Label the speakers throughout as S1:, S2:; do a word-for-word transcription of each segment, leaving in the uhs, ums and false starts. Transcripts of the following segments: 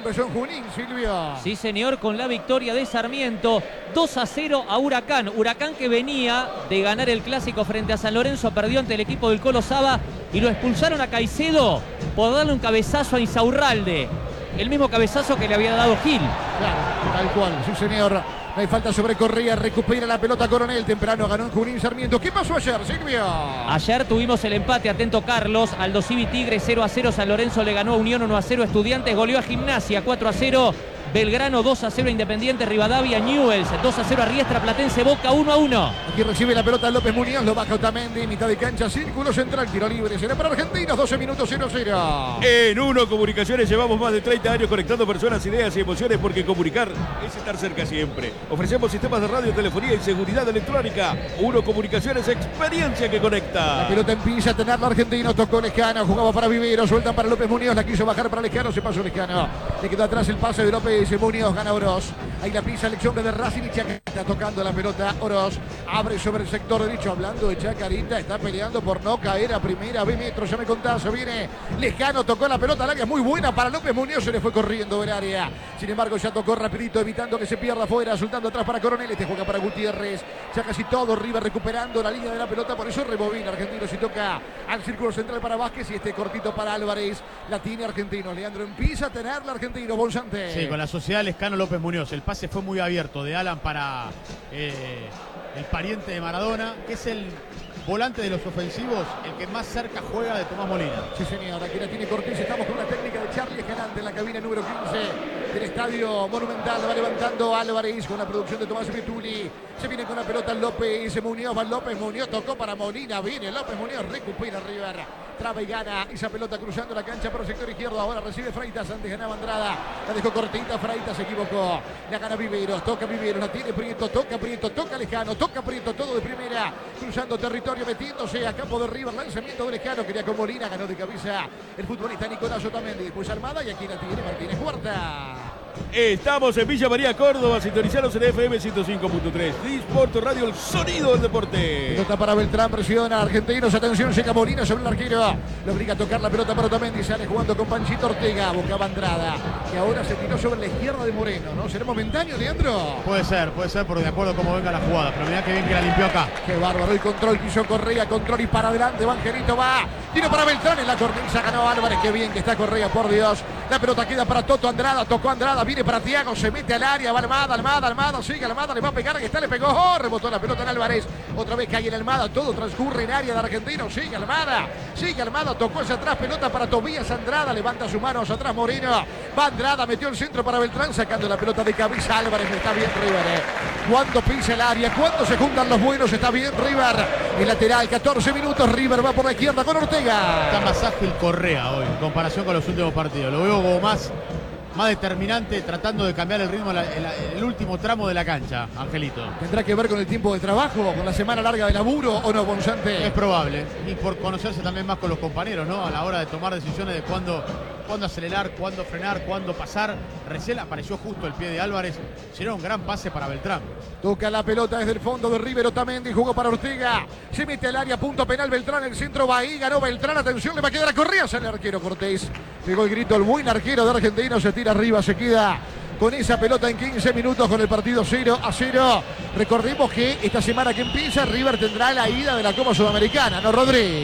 S1: empezó en Junín, Silvio.
S2: Sí, señor, con la victoria de Sarmiento. dos a cero a Huracán. Huracán que venía de ganar el clásico frente a San Lorenzo, perdió ante el equipo del Colo Saba y lo expulsaron a Caicedo por darle un cabezazo a Insaurralde. El mismo cabezazo que le había dado Gil.
S1: Claro, tal cual, sí señor. No hay falta sobre Correa, recupera la pelota Coronel, temprano ganó en Junín Sarmiento. ¿Qué pasó ayer, Silvio?
S2: Ayer tuvimos el empate, atento Carlos, Aldo Civi Tigre cero a cero, San Lorenzo le ganó a Unión uno a cero, Estudiantes goleó a Gimnasia cuatro a cero, Belgrano dos a cero, Independiente Rivadavia, Newell's dos a cero, Riestra Platense, Boca uno a uno.
S1: Aquí recibe la pelota López Muñoz, lo baja Otamendi, mitad de cancha, círculo central, tiro libre, será para Argentinos, doce minutos, cero cero.
S3: En Uno Comunicaciones llevamos más de treinta años conectando personas, ideas y emociones, porque comunicar es estar cerca siempre. Ofrecemos sistemas de radio, telefonía y seguridad electrónica. Uno Comunicaciones, experiencia que conecta.
S1: La pelota empieza a tenerla Argentinos, tocó Lescano, jugaba para Vivero, sueltan para López Muñoz, la quiso bajar para Lescano, se pasó Lescano. Le quedó atrás el pase de López Muñoz, gana Oroz. Ahí la pisa el ex hombre de Racing y Chacarita está tocando la pelota. Oroz abre sobre el sector derecho, hablando de Chacarita, está peleando por no caer a primera B metros, ya me contás, viene Lescano, tocó la pelota al área, muy buena para López Muñoz, se le fue corriendo el área. Sin embargo, ya tocó rapidito, evitando que se pierda afuera, soltando atrás para Coronel, este juega para Gutiérrez, ya casi todo, River recuperando la línea de la pelota, por eso rebobina Argentinos y toca al círculo central para Vázquez y este cortito para Álvarez, la tiene Argentinos. Leandro empieza a tenerla Argentinos, Bolsante.
S4: Sí, con la sociedad Lescano López Muñoz, el pase fue muy abierto de Alan para eh, el pariente de Maradona, que es el volante de los ofensivos, el que más cerca juega de Tomás Molina.
S1: Sí, señor, aquí la tiene Cortés, estamos con una técnica de Charlie Escalante en la cabina número quince del Estadio Monumental, va levantando Álvarez con la producción de Tomás Vituli, se viene con la pelota López Muñoz, va López Muñoz, tocó para Molina, viene López Muñoz, recupera River, traba y gana esa pelota cruzando la cancha por el sector izquierdo, ahora recibe Freitas, antes ganaba Andrada, la dejó cortita, Freitas se equivocó, la gana Viveros, toca Viveros, la tiene Prieto, toca Prieto, toca Lejano, toca Prieto, todo de primera, cruzando territorio, metiéndose a campo de River, lanzamiento de Lejano, quería con Molina, ganó de cabeza el futbolista Nicolás Otamendi, después Almada y aquí la tiene Martínez Huerta.
S3: Estamos en Villa María, Córdoba, sintonizados en F M ciento cinco punto tres. Disporto Radio, el sonido del deporte.
S1: Pelota para Beltrán, presiona a Argentinos, atención, llega Molina sobre el arquero. Lo obliga a tocar la pelota para Otamendi, sale jugando con Panchito Ortega, buscaba Andrada, que ahora se tiró sobre la izquierda de Moreno, ¿no? ¿Será momentáneo, Leandro?
S4: Puede ser, puede ser, porque de acuerdo a cómo venga la jugada, pero mirá que bien que la limpió acá.
S1: Qué bárbaro, el control quiso Correa, control y para adelante, Vangelito va, tiro para Beltrán en la cornisa, ganó Álvarez, qué bien que está Correa, por Dios. La pelota queda para Toto Andrada, tocó Andrada, viene para Thiago, se mete al área, va Almada, Almada, Almada, sigue Almada, le va a pegar, que está, le pegó, oh, rebotó la pelota en Álvarez, otra vez cae en Almada, todo transcurre en área de Argentinos, sigue Almada, sigue Almada, tocó hacia atrás, pelota para Tobías Andrada, levanta sus manos atrás Moreno, va Andrada, metió el centro para Beltrán, sacando la pelota de cabeza Álvarez, está bien River, eh. Cuando pisa el área, cuando se juntan los buenos, está bien River, el lateral, catorce minutos, River va por la izquierda con Ortega.
S4: Está más ágil Correa hoy, en comparación con los últimos partidos, lo veo como más... más determinante, tratando de cambiar el ritmo en el último tramo de la cancha, Angelito.
S1: ¿Tendrá que ver con el tiempo de trabajo, con la semana larga de laburo o no, Bonzante?
S4: Es probable, y por conocerse también más con los compañeros, ¿no? A la hora de tomar decisiones de cuándo, cuándo acelerar, cuándo frenar, cuándo pasar. Recién apareció justo el pie de Álvarez, será un gran pase para Beltrán.
S1: Toca la pelota desde el fondo de River Otamendi, jugó para Ortega, se mete al área, punto penal Beltrán, el centro va ahí, ganó Beltrán, atención, le va a quedar a Correa, sale el arquero Cortés, pegó el grito el buen arquero de Argentinos, se tira arriba, se queda con esa pelota en quince minutos con el partido cero a cero. Recordemos que esta semana que empieza River tendrá la ida de la Copa Sudamericana, ¿no, Rodri?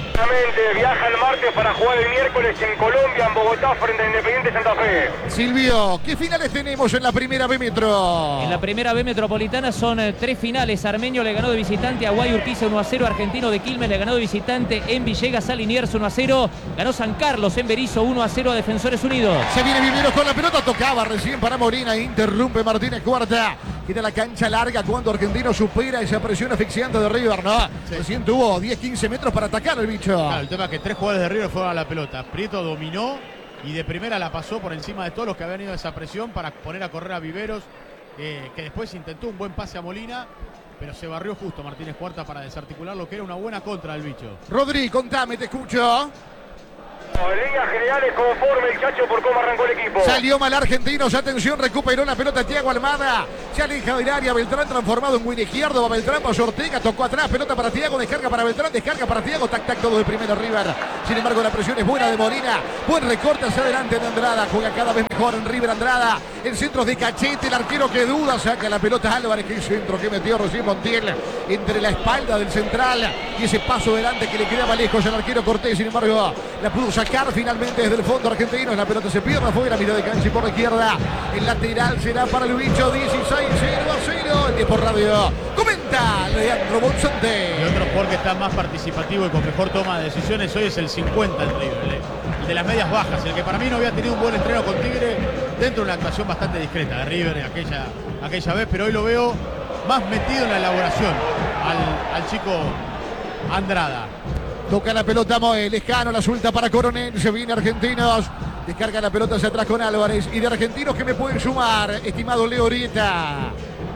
S5: Viaja el martes para jugar el miércoles en Colombia, en Bogotá, frente a Independiente Santa Fe.
S1: Silvio, ¿qué finales tenemos en la primera B Metro?
S2: En la primera B Metropolitana son eh, tres finales. Armenio le ganó de visitante a Guay Urquiza uno a cero. Argentino de Quilmes le ganó de visitante en Villegas a Liniers uno a cero. Ganó San Carlos en Berizo uno a cero a Defensores Unidos.
S1: Se viene Viveros con la pelota, tocaba recién para Molina, interrumpe Martínez Cuarta. Queda la cancha larga cuando Argentino supera esa presión asfixiante de River, ¿no? Sí. Recién tuvo diez quince metros para atacar el bicho.
S4: Claro, el tema es que tres jugadores de River fueron a la pelota. Prieto dominó y de primera la pasó por encima de todos los que habían ido a esa presión para poner a correr a Viveros, eh, que después intentó un buen pase a Molina, pero se barrió justo Martínez Cuarta para desarticular lo que era una buena contra del bicho.
S1: Rodri, contame, te escucho.
S5: En líneas generales, conforme el Chacho por cómo arrancó el equipo.
S1: Salió mal Argentinos, atención, recuperó la pelota Thiago Almada. Se aleja del área, Beltrán transformado en win izquierdo. Va Beltrán, pasó Ortega, tocó atrás, pelota para Thiago, descarga para Beltrán, descarga para Thiago, tac, tac, todo de primero River. Sin embargo, la presión es buena de Molina. Buen recorte hacia adelante de Andrada, juega cada vez mejor en River Andrada. El centro de Cachete, el arquero que duda, saca la pelota Álvarez, que centro que metió recién Montiel entre la espalda del central y ese paso delante que le quedaba lejos al arquero Cortés. Sin embargo, la pudo sacar finalmente desde el fondo argentino. La pelota se pierde afuera, mitad de cancha y por la izquierda. El lateral será para el bicho. dieciséis cero a cero. El tiempo radio. Comenta Leandro Monzante.
S4: Y otro jugador que está más participativo y con mejor toma de decisiones hoy es el cincuenta del River. El de las medias bajas. El que para mí no había tenido un buen estreno con Tigre dentro de una actuación bastante discreta de River aquella, aquella vez. Pero hoy lo veo más metido en la elaboración al, al chico Andrada.
S1: Toca la pelota Moe, Lescano, la suelta para Coronel, se viene Argentinos, descarga la pelota hacia atrás con Álvarez. Y de Argentinos que me pueden sumar, estimado Leo Orieta.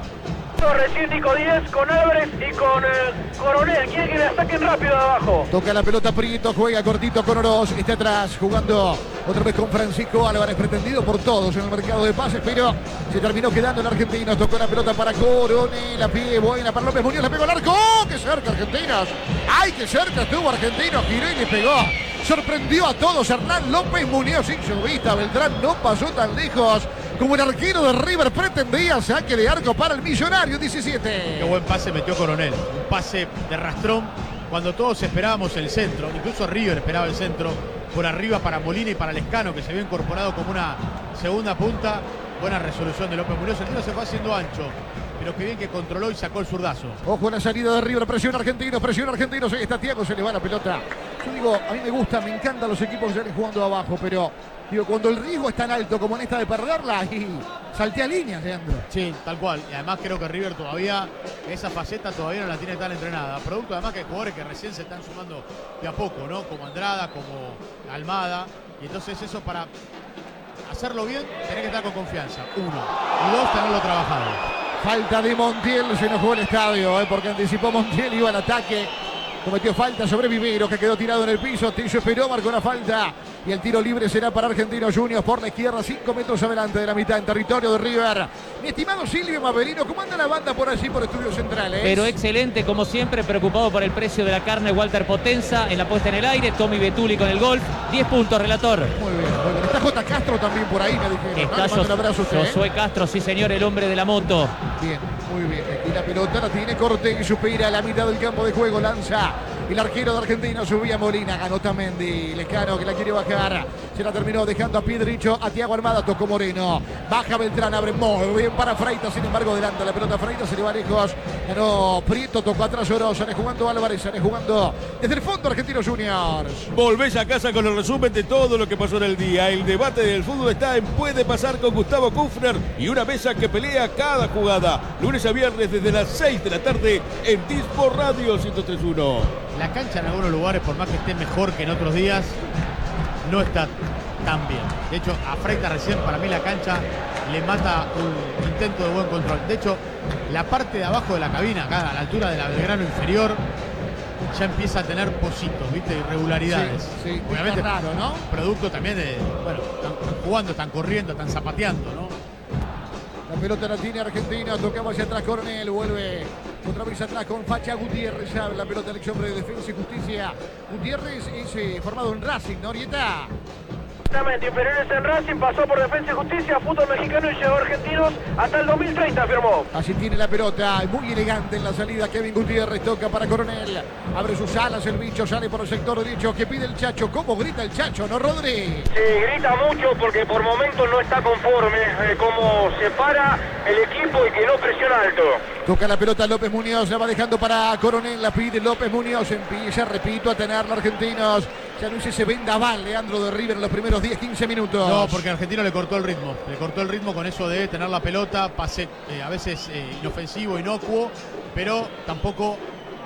S5: Recién Nico diez con Álvarez y con eh, Coronel. Quiere que le saquen rápido de abajo.
S1: Toca la pelota Prieto, juega cortito con Oroz, está atrás, jugando otra vez con Francisco Álvarez, pretendido por todos en el mercado de pases, pero se terminó quedando el argentino. Tocó la pelota para Coronel, la pie buena para López Muñoz, la pegó al arco. ¡Oh, qué cerca Argentinos! ¡Ay, qué cerca estuvo Argentinos! Giró y le pegó. Sorprendió a todos Hernán López Muñoz, hizo vista, Beltrán no pasó tan lejos como el arquero de River pretendía. Saque de arco para el Millonario, diecisiete.
S4: Qué buen pase metió Coronel, un pase de rastrón cuando todos esperábamos el centro, incluso River esperaba el centro por arriba para Molina y para Lescano, que se había incorporado como una segunda punta. Buena resolución de López Muñoz, el tiro se fue haciendo ancho, pero qué bien que controló y sacó el zurdazo.
S1: Ojo a la salida de River, presión argentino, presión argentino, ahí está Thiago, se le va la pelota. Yo digo, a mí me gusta, me encantan los equipos que salen jugando abajo, pero digo, cuando el riesgo es tan alto como en esta de perderla, y saltea líneas, Leandro.
S4: Sí, tal cual, y además creo que River todavía, esa faceta todavía no la tiene tan entrenada, producto además que hay jugadores que recién se están sumando de a poco, ¿no? Como Andrada, como Almada, y entonces eso para hacerlo bien, tenés que estar con confianza, uno, y dos, tenerlo trabajado.
S1: Falta de Montiel, se enojó el estadio, ¿eh? Porque anticipó Montiel, iba al ataque. Cometió falta sobre Vivero, que quedó tirado en el piso. Tillo esperó, marcó la falta. Y el tiro libre será para Argentinos Juniors por la izquierda, cinco metros adelante de la mitad en territorio de River. Mi estimado Silvio Maverino, ¿cómo anda la banda por allí, por Estudios Centrales?
S2: Pero excelente, como siempre, preocupado por el precio de la carne. Walter Potenza en la puesta en el aire. Tommy Betuli con el golf. diez puntos, relator.
S1: Muy bien, muy bien. Está J. Castro también por ahí, me dijeron.
S2: Está
S1: ¿No? Le mando un abrazo a usted, ¿eh?
S2: Josué Castro, sí señor, el hombre de la moto.
S1: Bien, muy bien. Aquí la pelota la tiene Corte y supera a la mitad del campo de juego. Lanza el arquero de Argentina, subía Molina, ganó Tamendi. Lescano que la quiere bajar. Se la terminó dejando a pie derecho a Thiago Almada, tocó Moreno. Baja Beltrán, abre muy bien para Freitas, sin embargo adelanta la pelota Freitas, se le va lejos. Ganó Prieto, tocó atrás Oroz, sale jugando Álvarez, sale jugando desde el fondo Argentinos Juniors.
S3: Volvés a casa con el resumen de todo lo que pasó en el día. El debate del fútbol está en Puede Pasar con Gustavo Kufner y una mesa que pelea cada jugada. Lunes a viernes desde las seis de la tarde en Dispo Radio ciento tres punto uno.
S4: La cancha en algunos lugares, por más que esté mejor que en otros días, no está tan bien. De hecho, a Freitas recién, para mí la cancha le mata un intento de buen control. De hecho, la parte de abajo de la cabina, acá a la altura de la Belgrano inferior, ya empieza a tener pocitos, ¿viste? Irregularidades.
S1: Sí, sí,
S4: obviamente
S1: raro, ¿no?
S4: Producto también de, bueno, están, están jugando, están corriendo, están zapateando, ¿no?
S1: La pelota la tiene Argentina, tocaba hacia atrás Coronel, vuelve otra vez atrás con Facha Gutiérrez, ya la pelota el ex hombre de Defensa y Justicia. Gutiérrez es eh, formado en Racing, ¿no, Orieta?
S5: Exactamente, inferiores en Racing, pasó por Defensa y Justicia, fútbol mexicano y llegó a Argentinos hasta el dos mil treinta, firmó.
S1: Así tiene la pelota, muy elegante en la salida. Kevin Gutiérrez toca para Coronel, abre sus alas, el bicho sale por el sector derecho. Que pide el Chacho? ¿Cómo grita el Chacho, no, Rodri?
S5: Sí, grita mucho porque por momentos no está conforme eh, cómo se para el equipo y que no presiona alto.
S1: Toca la pelota López Muñoz, la va dejando para Coronel, la pide López Muñoz, empieza, repito, a tener los argentinos. Ya no hice ese vendaval, Leandro, de River en los primeros diez, quince minutos.
S4: No, porque Argentino le cortó el ritmo. Le cortó el ritmo con eso de tener la pelota, pase eh, a veces eh, inofensivo, inocuo, pero tampoco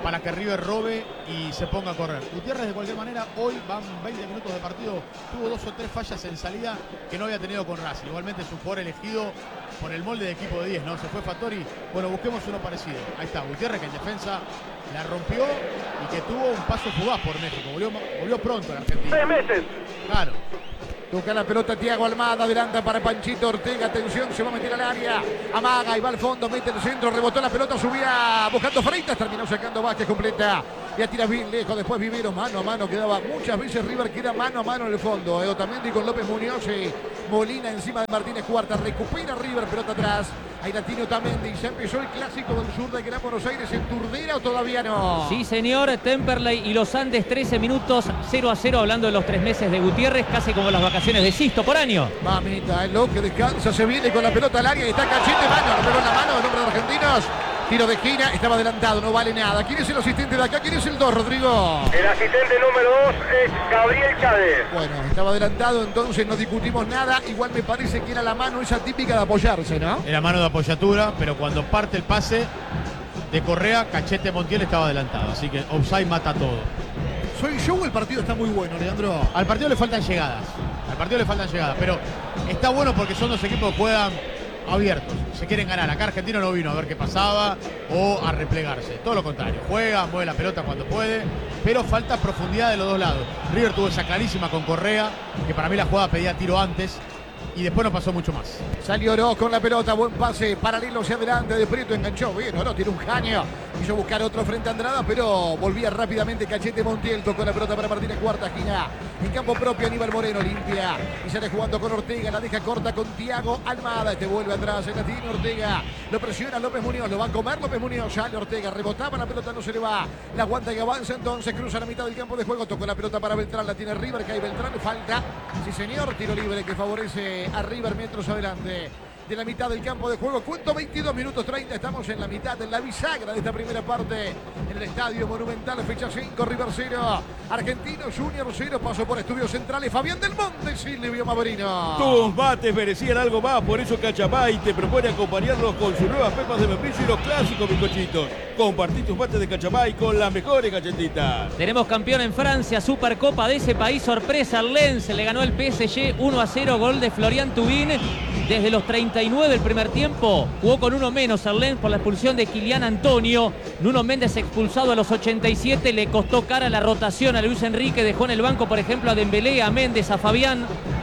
S4: para que River robe y se ponga a correr. Gutiérrez, de cualquier manera, hoy van veinte minutos de partido, tuvo dos o tres fallas en salida que no había tenido con Racing. Igualmente es un jugador elegido por el molde de equipo de diez, ¿no? Se fue Fattori, bueno, busquemos uno parecido. Ahí está, Gutiérrez, que en defensa la rompió y que tuvo un paso fugaz por México, volvió, volvió pronto a la Argentina.
S5: Seis meses.
S4: Claro.
S1: Toca la pelota Thiago Almada, adelanta para Panchito Ortega, atención, se va a meter al área, amaga y va al fondo, mete el centro, rebotó la pelota, subía buscando Freitas, terminó sacando Vázquez completa, ya tira bien lejos, después Vivero mano a mano, quedaba muchas veces River que era mano a mano en el fondo, eh, Otamendi con López Muñoz y Molina encima de Martínez Cuarta, recupera River, pelota atrás, ahí la tiene Otamendi, ya empezó el clásico del sur de Gran Buenos Aires, ¿en Turdera o todavía no?
S2: Sí, señor, Temperley y los Andes, trece minutos, cero a cero, hablando de los tres meses de Gutiérrez, casi como las vacaciones de Sisto por año.
S1: Mamita, el lo que descansa, se viene con la pelota al área y está Cachete, mano, le pegó en la mano el hombre de Argentinos. Tiro de esquina, estaba adelantado, no vale nada. ¿Quién es el asistente de acá? ¿Quién es el dos, Rodrigo?
S5: El asistente número dos es Gabriel Chade.
S1: Bueno, estaba adelantado, entonces no discutimos nada. Igual me parece que era la mano esa típica de apoyarse, ¿no?
S4: Era mano de apoyatura, pero cuando parte el pase de Correa, Cachete Montiel estaba adelantado. Así que offside mata todo.
S1: Soy yo o el partido está muy bueno, Leandro.
S4: Al partido le faltan llegadas. Al partido le faltan llegadas, pero está bueno porque son dos equipos que juegan abiertos, se quieren ganar. Acá Argentino no vino a ver qué pasaba o a replegarse, todo lo contrario, juega, mueve la pelota cuando puede, pero falta profundidad de los dos lados. River tuvo esa clarísima con Correa, que para mí la jugada pedía tiro antes y después no pasó mucho más.
S1: Salió Oroz con la pelota, buen pase, paralelo hacia adelante, de Prieto enganchó bien, Oroz tiene un caño, quiso buscar otro frente a Andrada, pero volvía rápidamente Cachete Montiel, tocó la pelota para Martínez Cuarta, esquina, en campo propio Aníbal Moreno, limpia, y sale jugando con Ortega, la deja corta con Thiago Almada, este vuelve atrás, en la tiene Ortega, lo presiona López Muñoz, lo va a comer López Muñoz, sale Ortega, rebotaba, la pelota no se le va, la aguanta y avanza, entonces cruza la mitad del campo de juego, tocó la pelota para Beltrán, la tiene River, cae Beltrán, falta, sí señor, tiro libre que favorece a River metros adelante de la mitad del campo de juego. Cuento veintidós minutos treinta, estamos en la mitad, en la bisagra de esta primera parte en el Estadio Monumental, fecha cinco, River cero, Argentino Junior cero, paso por Estudios Centrales, Fabián del Monte, Silvio Maverino.
S3: Tus mates merecían algo más, por eso Cachamay te propone acompañarlos con sus nuevas pepas de membrillo y los clásicos bizcochitos. Compartí tus mates de Cachamay con las mejores galletitas.
S2: Tenemos campeón en Francia, Supercopa de ese país, sorpresa, al Lens le ganó el P S G uno a cero, gol de Florian Thauvin. Desde los treinta y nueve del primer tiempo, jugó con uno menos el Lens por la expulsión de Kylian Antonio. Nuno Méndez expulsado a los ochenta y siete, le costó cara la rotación a Luis Enrique, dejó en el banco por ejemplo a Dembélé, a Méndez, a Fabián.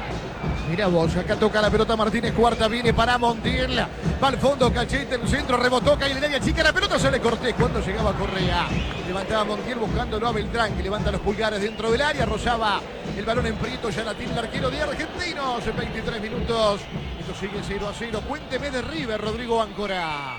S1: Mira vos, acá toca la pelota Martínez Cuarta, viene para Montiel, va al fondo, Cachete, el centro, rebotó, cae en el área chica, la pelota sale Cortés cuando llegaba Correa. Levantaba Montiel buscándolo a Beltrán, que levanta los pulgares dentro del área, rozaba el balón en Prieto, ya la tiene el arquero de Argentinos, en veintitrés minutos. Esto sigue cero a cero, cuénteme de River, Rodrigo Áncora.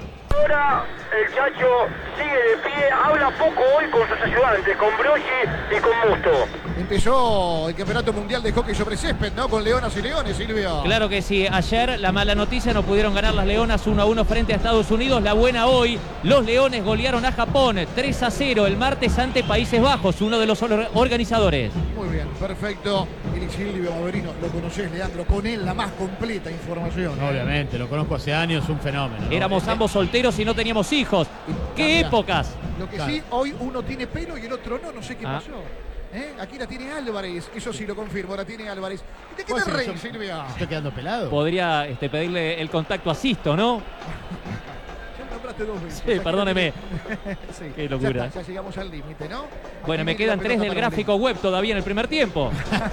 S5: Ahora el Chacho sigue de pie, habla poco hoy con sus ayudantes, con Broggi y con Musto.
S1: Empezó el Campeonato Mundial de Hockey sobre Césped, ¿no? Con Leonas y Leones, Silvio.
S2: Claro que sí, ayer la mala noticia, no pudieron ganar las Leonas uno a uno frente a Estados Unidos. La buena hoy, los Leones golearon a Japón tres a cero el martes ante Países Bajos, uno de los organizadores.
S1: Muy bien, perfecto. Y Silvio Maverino, lo conocés, Leandro, con él la más completa información. ¿eh?
S4: Obviamente, lo conozco hace años, un fenómeno, ¿no?
S2: Éramos ambos solteros y no teníamos hijos. ¡Qué
S1: Mira,
S2: épocas!
S1: Lo que
S4: Claro.
S1: sí, hoy uno tiene pelo y el otro no, no sé qué
S2: Ah.
S1: pasó. ¿Eh? Aquí la tiene Álvarez, eso sí lo confirmo, la tiene Álvarez. ¿De qué
S4: ¿Puede
S1: te
S4: ser
S1: reís,
S4: yo-
S1: Silvio?
S4: ¿Estoy quedando pelado?
S2: Podría este, pedirle el contacto a Sisto, ¿no?
S1: Ya lo nombraste dos veces.
S2: Sí, perdóneme.
S1: Sí,
S2: Qué locura.
S1: Ya, está, ya llegamos al límite, ¿no?
S2: Bueno,
S1: Aquí
S2: me
S1: viene
S2: quedan
S1: la
S2: tres
S1: pelota
S2: del
S1: para
S2: gráfico web todavía en el primer tiempo.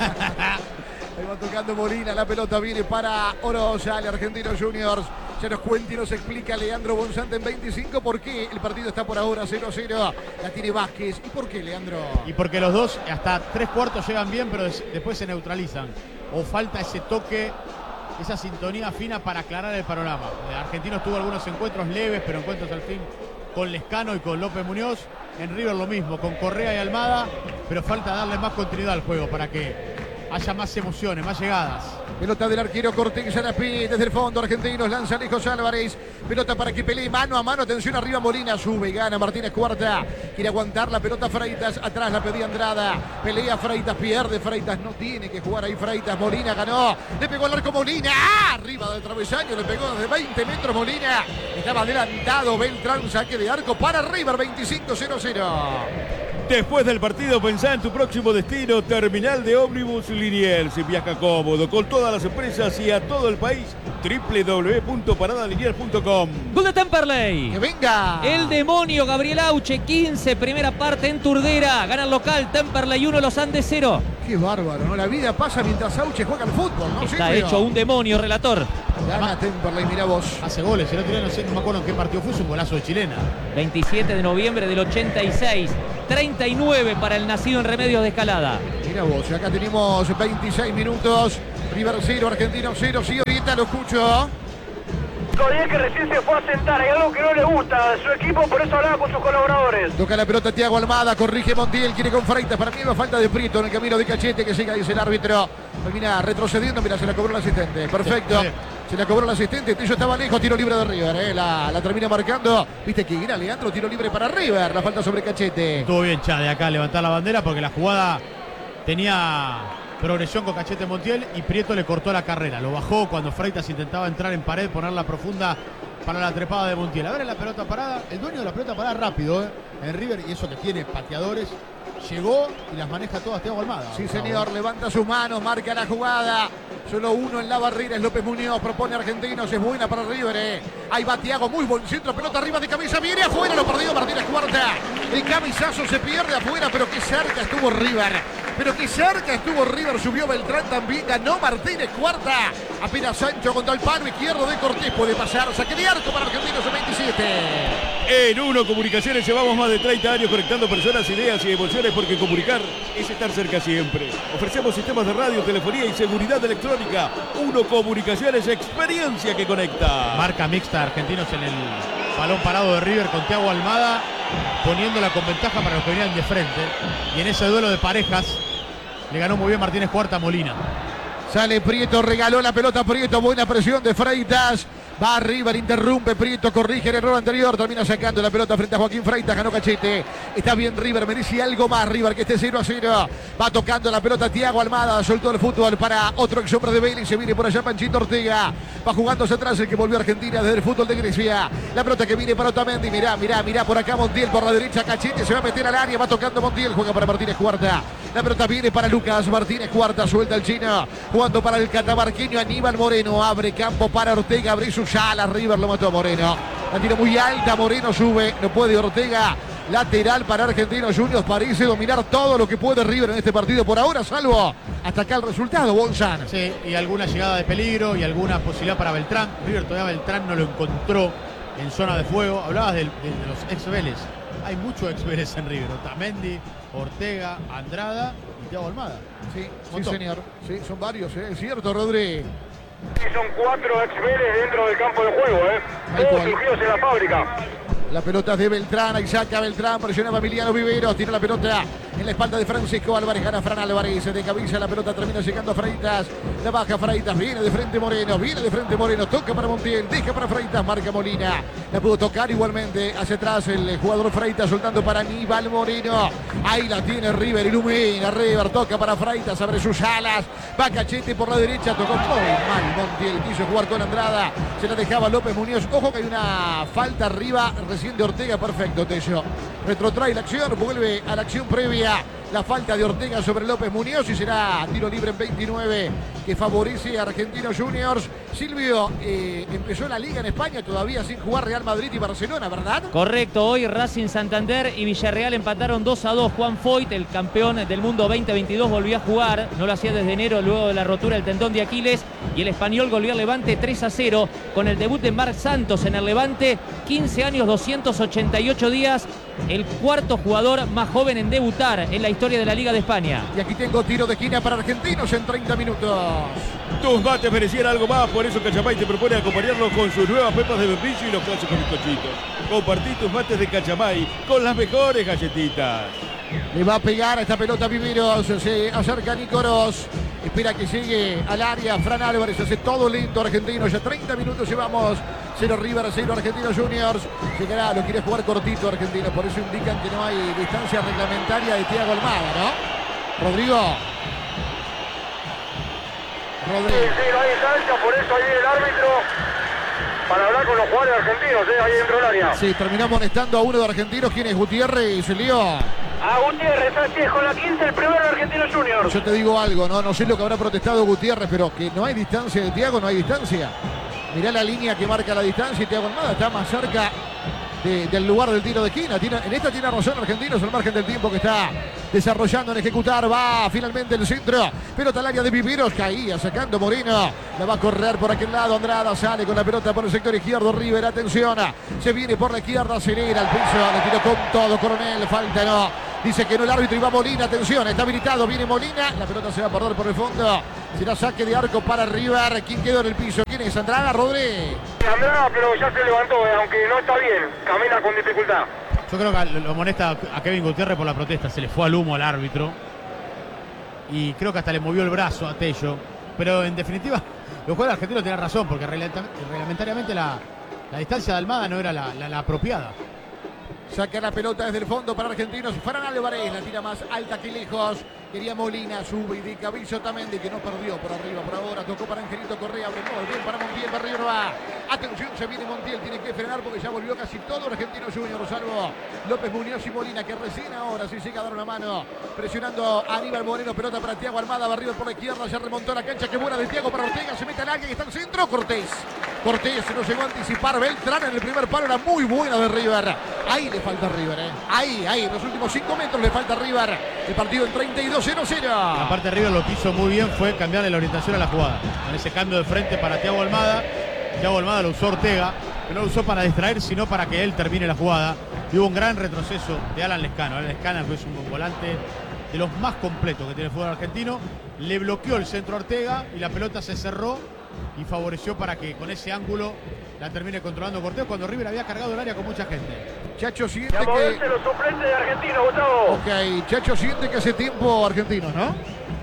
S1: Ahí va tocando Molina, la pelota viene para Oro, sale Argentino Juniors. Se nos cuenta y nos explica Leandro Bonzante en veinticinco por qué el partido está por ahora cero a cero. La tiene Vázquez. ¿Y por qué, Leandro?
S4: Y porque los dos hasta tres cuartos llegan bien, pero des- después se neutralizan. O falta ese toque, esa sintonía fina para aclarar el panorama. Eh, Argentinos tuvo algunos encuentros leves, pero encuentros al fin con Lescano y con López Muñoz. En River lo mismo, con Correa y Almada, pero falta darle más continuidad al juego para que haya más emociones, más llegadas.
S1: Pelota del arquero Cortés Arapí. Desde el fondo, Argentinos lanza lejos Álvarez. Pelota para que pelee mano a mano. Atención arriba, Molina sube y gana Martínez Cuarta. Quiere aguantar la pelota Freitas. Atrás la pedía Andrada. Pelea Freitas, pierde Freitas. No tiene que jugar ahí Freitas. Molina ganó. Le pegó al arco Molina. ¡Ah! Arriba del travesaño. Le pegó desde veinte metros Molina. Estaba adelantado Beltrán. Saque de arco para River. veinticinco cero cero.
S3: Después del partido, pensá en tu próximo destino. Terminal de ómnibus Liniers. Viaja cómodo con todas las empresas y a todo el país. doble u doble u doble u punto parada liniers punto com.
S2: Gol de Temperley.
S1: ¡Que venga!
S2: El demonio Gabriel Auche, quince, primera parte en Turdera. Gana el local, Temperley uno, Los Andes cero.
S1: Qué bárbaro, ¿no? La vida pasa mientras Auche juega al fútbol, ¿no?
S2: Está
S1: Sí,
S2: hecho
S1: pero
S2: un demonio, relator.
S1: Gana Temperley, mira vos.
S4: Hace goles, el otro día no sé, no me acuerdo en qué partido fue, es un golazo de chilena.
S2: veintisiete de noviembre del ochenta y seis. treinta y nueve para el nacido en Remedios de Escalada.
S1: Mira vos, acá tenemos veintiséis minutos. River cero, Argentino cero. Sí, ahorita lo escucho.
S5: Todavía que recién se fue a sentar, hay algo que no le gusta a su equipo, por eso hablaba con sus colaboradores.
S1: Toca la pelota Thiago Almada, corrige Montiel, quiere con Freitas. Para mí va falta de Prieto en el camino de Cachete, que siga, dice el árbitro. Termina retrocediendo, mira, se la cobró el asistente. Perfecto.
S4: Sí, sí.
S1: Se la cobró el asistente, Tello estaba lejos, tiro libre de River, eh. la, la termina marcando. Viste que era Leandro, tiro libre para River, la falta sobre Cachete.
S4: Estuvo bien Chade acá levantar la bandera porque la jugada tenía progresión con Cachete Montiel y Prieto le cortó la carrera. Lo bajó cuando Freitas intentaba entrar en pared, ponerla profunda para la trepada de Montiel. A ver en la pelota parada, el dueño de la pelota parada rápido, ¿eh? En River, y eso que tiene pateadores, llegó y las maneja todas Thiago Almada.
S1: Sí, señor, levanta sus manos, marca la jugada. Solo uno en la barrera es López Muñoz, propone Argentinos, es buena para River. Eh. Ahí va Thiago, muy buen centro, pelota arriba de cabeza, viene afuera, lo perdió Martínez Cuarta. El camisazo se pierde afuera, pero qué cerca estuvo River. Pero qué cerca estuvo River, subió Beltrán también, ganó Martínez Cuarta. Apenas Sancho contra el palo izquierdo de Cortés, puede pasar, saque de arco para Argentinos en veintisiete.
S3: En Uno Comunicaciones llevamos más de treinta años conectando personas, ideas y emociones, porque comunicar es estar cerca siempre. Ofrecemos sistemas de radio, telefonía y seguridad electrónica. Uno Comunicaciones, experiencia que conecta.
S4: Marca mixta Argentinos en el balón parado de River con Thiago Almada, poniéndola con ventaja para los que venían de frente. Y en ese duelo de parejas le ganó muy bien Martínez Cuarta a Molina.
S1: Sale Prieto, regaló la pelota Prieto, buena presión de Freitas. Va River, interrumpe Prieto, corrige el error anterior, termina sacando la pelota frente a Joaquín Freitas, ganó Cachete. Está bien River, merece algo más River que esté cero a cero. Va tocando la pelota Thiago Almada, soltó el fútbol para otro ex hombre de Vélez, se viene por allá Panchito Ortega. Va jugándose atrás el que volvió a Argentina desde el fútbol de Grecia. La pelota que viene para Otamendi, mirá, mirá, mirá por acá Montiel por la derecha, Cachete se va a meter al área, va tocando Montiel, juega para Martínez Cuarta. La pelota viene para Lucas Martínez Cuarta, suelta el chino, jugando para el catamarqueño Aníbal Moreno, abre campo para Ortega, abre sus alas, River lo mató a Moreno. La tira muy alta, Moreno sube, no puede Ortega. Lateral para Argentinos Juniors, parece dominar todo lo que puede River en este partido por ahora, salvo hasta acá el resultado, Bonzán.
S4: Sí, y alguna llegada de peligro y alguna posibilidad para Beltrán. River todavía Beltrán no lo encontró en zona de fuego. Hablabas de, de, de los ex Vélez. Hay muchos ex Vélez en River. Otamendi, Ortega, Andrada y Thiago Almada.
S1: Sí, sí señor. Sí, son varios, ¿eh? Es cierto, Rodri.
S5: Sí, son cuatro ex Vélez dentro del campo de juego, ¿eh? Todos surgidos en la fábrica.
S1: La pelota es de Beltrán, ahí saca Beltrán, presionaba Emiliano Viveros, tira la pelota en la espalda de Francisco Álvarez, gana Fran Álvarez, de cabeza la pelota termina llegando a Freitas, la baja Freitas, viene de frente Moreno, viene de frente Moreno, toca para Montiel, deja para Freitas, marca Molina, la pudo tocar igualmente, hacia atrás el jugador Freitas, soltando para Aníbal Moreno, ahí la tiene River, ilumina River, toca para Freitas, abre sus alas, va Cachete por la derecha, tocó muy mal Montiel, quiso jugar con Andrada, se la dejaba López Muñoz, ojo que hay una falta arriba, recién de Ortega, perfecto Tello, retrotrae la acción, vuelve a la acción previa, la falta de Ortega sobre López Muñoz y será tiro libre en veintinueve que favorece a Argentinos Juniors. Silvio, eh, empezó la liga en España todavía sin jugar Real Madrid y Barcelona, ¿verdad?
S2: Correcto, hoy Racing Santander y Villarreal empataron dos a dos. Juan Foyt, el campeón del mundo veinte veintidós, volvió a jugar, no lo hacía desde enero luego de la rotura del tendón de Aquiles, y el español goleó al Levante tres a cero con el debut de Marc Santos en el Levante, quince años, doscientos ochenta y ocho días, el cuarto jugador más joven en debutar en la historia de la Liga de España.
S1: Y aquí tengo tiro de esquina para Argentinos en treinta minutos.
S3: Tus mates merecían algo más, por eso Cachamay te propone acompañarlos con sus nuevas pepas de membrillo y los clásicos bizcochitos. Compartí tus mates de Cachamay con las mejores galletitas.
S1: Le va a pegar a esta pelota Viveros, se acerca Nicoros. Espera que llegue al área. Fran Álvarez hace todo lento argentino. Ya treinta minutos llevamos. Cero River, cero Argentinos Juniors. Llegará, lo quiere jugar cortito Argentino. Por eso indican que no hay distancia reglamentaria de Thiago Almada, ¿no? Rodrigo.
S5: Rodrigo. Sí, sí, no hay distancia, por eso ahí el árbitro para hablar con los jugadores argentinos, ¿eh? Ahí dentro del área.
S1: Sí, terminó amonestando a uno de argentinos. ¿Quién es? Gutiérrez y se lió.
S5: A Gutiérrez, así es, con la quince, el primero de Argentinos Juniors.
S1: Yo te digo algo, ¿no? No sé lo que habrá protestado Gutiérrez, pero que no hay distancia de Thiago, no hay distancia. Mirá la línea que marca la distancia y Thiago Almada está más cerca de, del lugar del tiro de esquina. Tiene, en esta tiene razón Argentinos, al margen del tiempo que está desarrollando en ejecutar. Va finalmente el centro, pelota al área de Viveros, caía sacando Moreno. La va a correr por aquel lado, Andrada sale con la pelota por el sector izquierdo. River, atención, se viene por la izquierda, acelera al piso, le tiró con todo Coronel, falta no. Dice que no el árbitro y va Molina, atención, está habilitado, viene Molina, la pelota se va a perder por el fondo. Será saque de arco para River. ¿Quién quedó en el piso? ¿Quién es? Andrada, Rodri.
S5: Andrada, pero ya se levantó, eh, aunque no está bien, camina con dificultad.
S4: Yo creo que lo amonesta a Kevin Gutiérrez por la protesta, se le fue al humo al árbitro. Y creo que hasta le movió el brazo a Tello. Pero en definitiva, los jugadores argentinos tienen razón, porque reglamentariamente la, la distancia de Almada no era la, la, la apropiada.
S1: Saca la pelota desde el fondo para Argentinos. Fran Álvarez la tira más alta que lejos. Quería Molina, sube y de cabeza Otamendi, que no perdió por arriba por ahora. Tocó para Angelito Correa, abre muy bien para Montiel, para arriba va. Atención, se viene Montiel, tiene que frenar porque ya volvió casi todo Argentino Junior, salvo López Muñoz y Molina, que recién ahora sí llega a dar una mano. Presionando a Aníbal Moreno, pelota para Thiago Almada, va River por la izquierda, ya remontó la cancha, que buena de Thiago para Ortega, se mete al área y está al centro, Cortés. Cortés se lo llegó a anticipar, Beltrán en el primer palo, era muy buena de River. Ahí le falta a River, ¿eh? Ahí, ahí, en los últimos cinco metros le falta a River. El partido en treinta y dos cero cero.
S4: Aparte River lo que hizo muy bien fue cambiarle la orientación a la jugada. Con ese cambio de frente para Thiago Almada. Thiago Almada lo usó Ortega, pero no lo usó para distraer, sino para que él termine la jugada. Y hubo un gran retroceso de Alan Lescano. Alan Lescano es un volante de los más completos que tiene el fútbol argentino. Le bloqueó el centro a Ortega y la pelota se cerró y favoreció para que con ese ángulo la termine controlando Cortés cuando River había cargado el área con mucha gente.
S1: Chacho siente
S5: Ya moverse
S1: que...
S5: los suplentes de Argentino, Gustavo.
S1: Ok, Chacho siente que hace tiempo Argentinos, ¿no?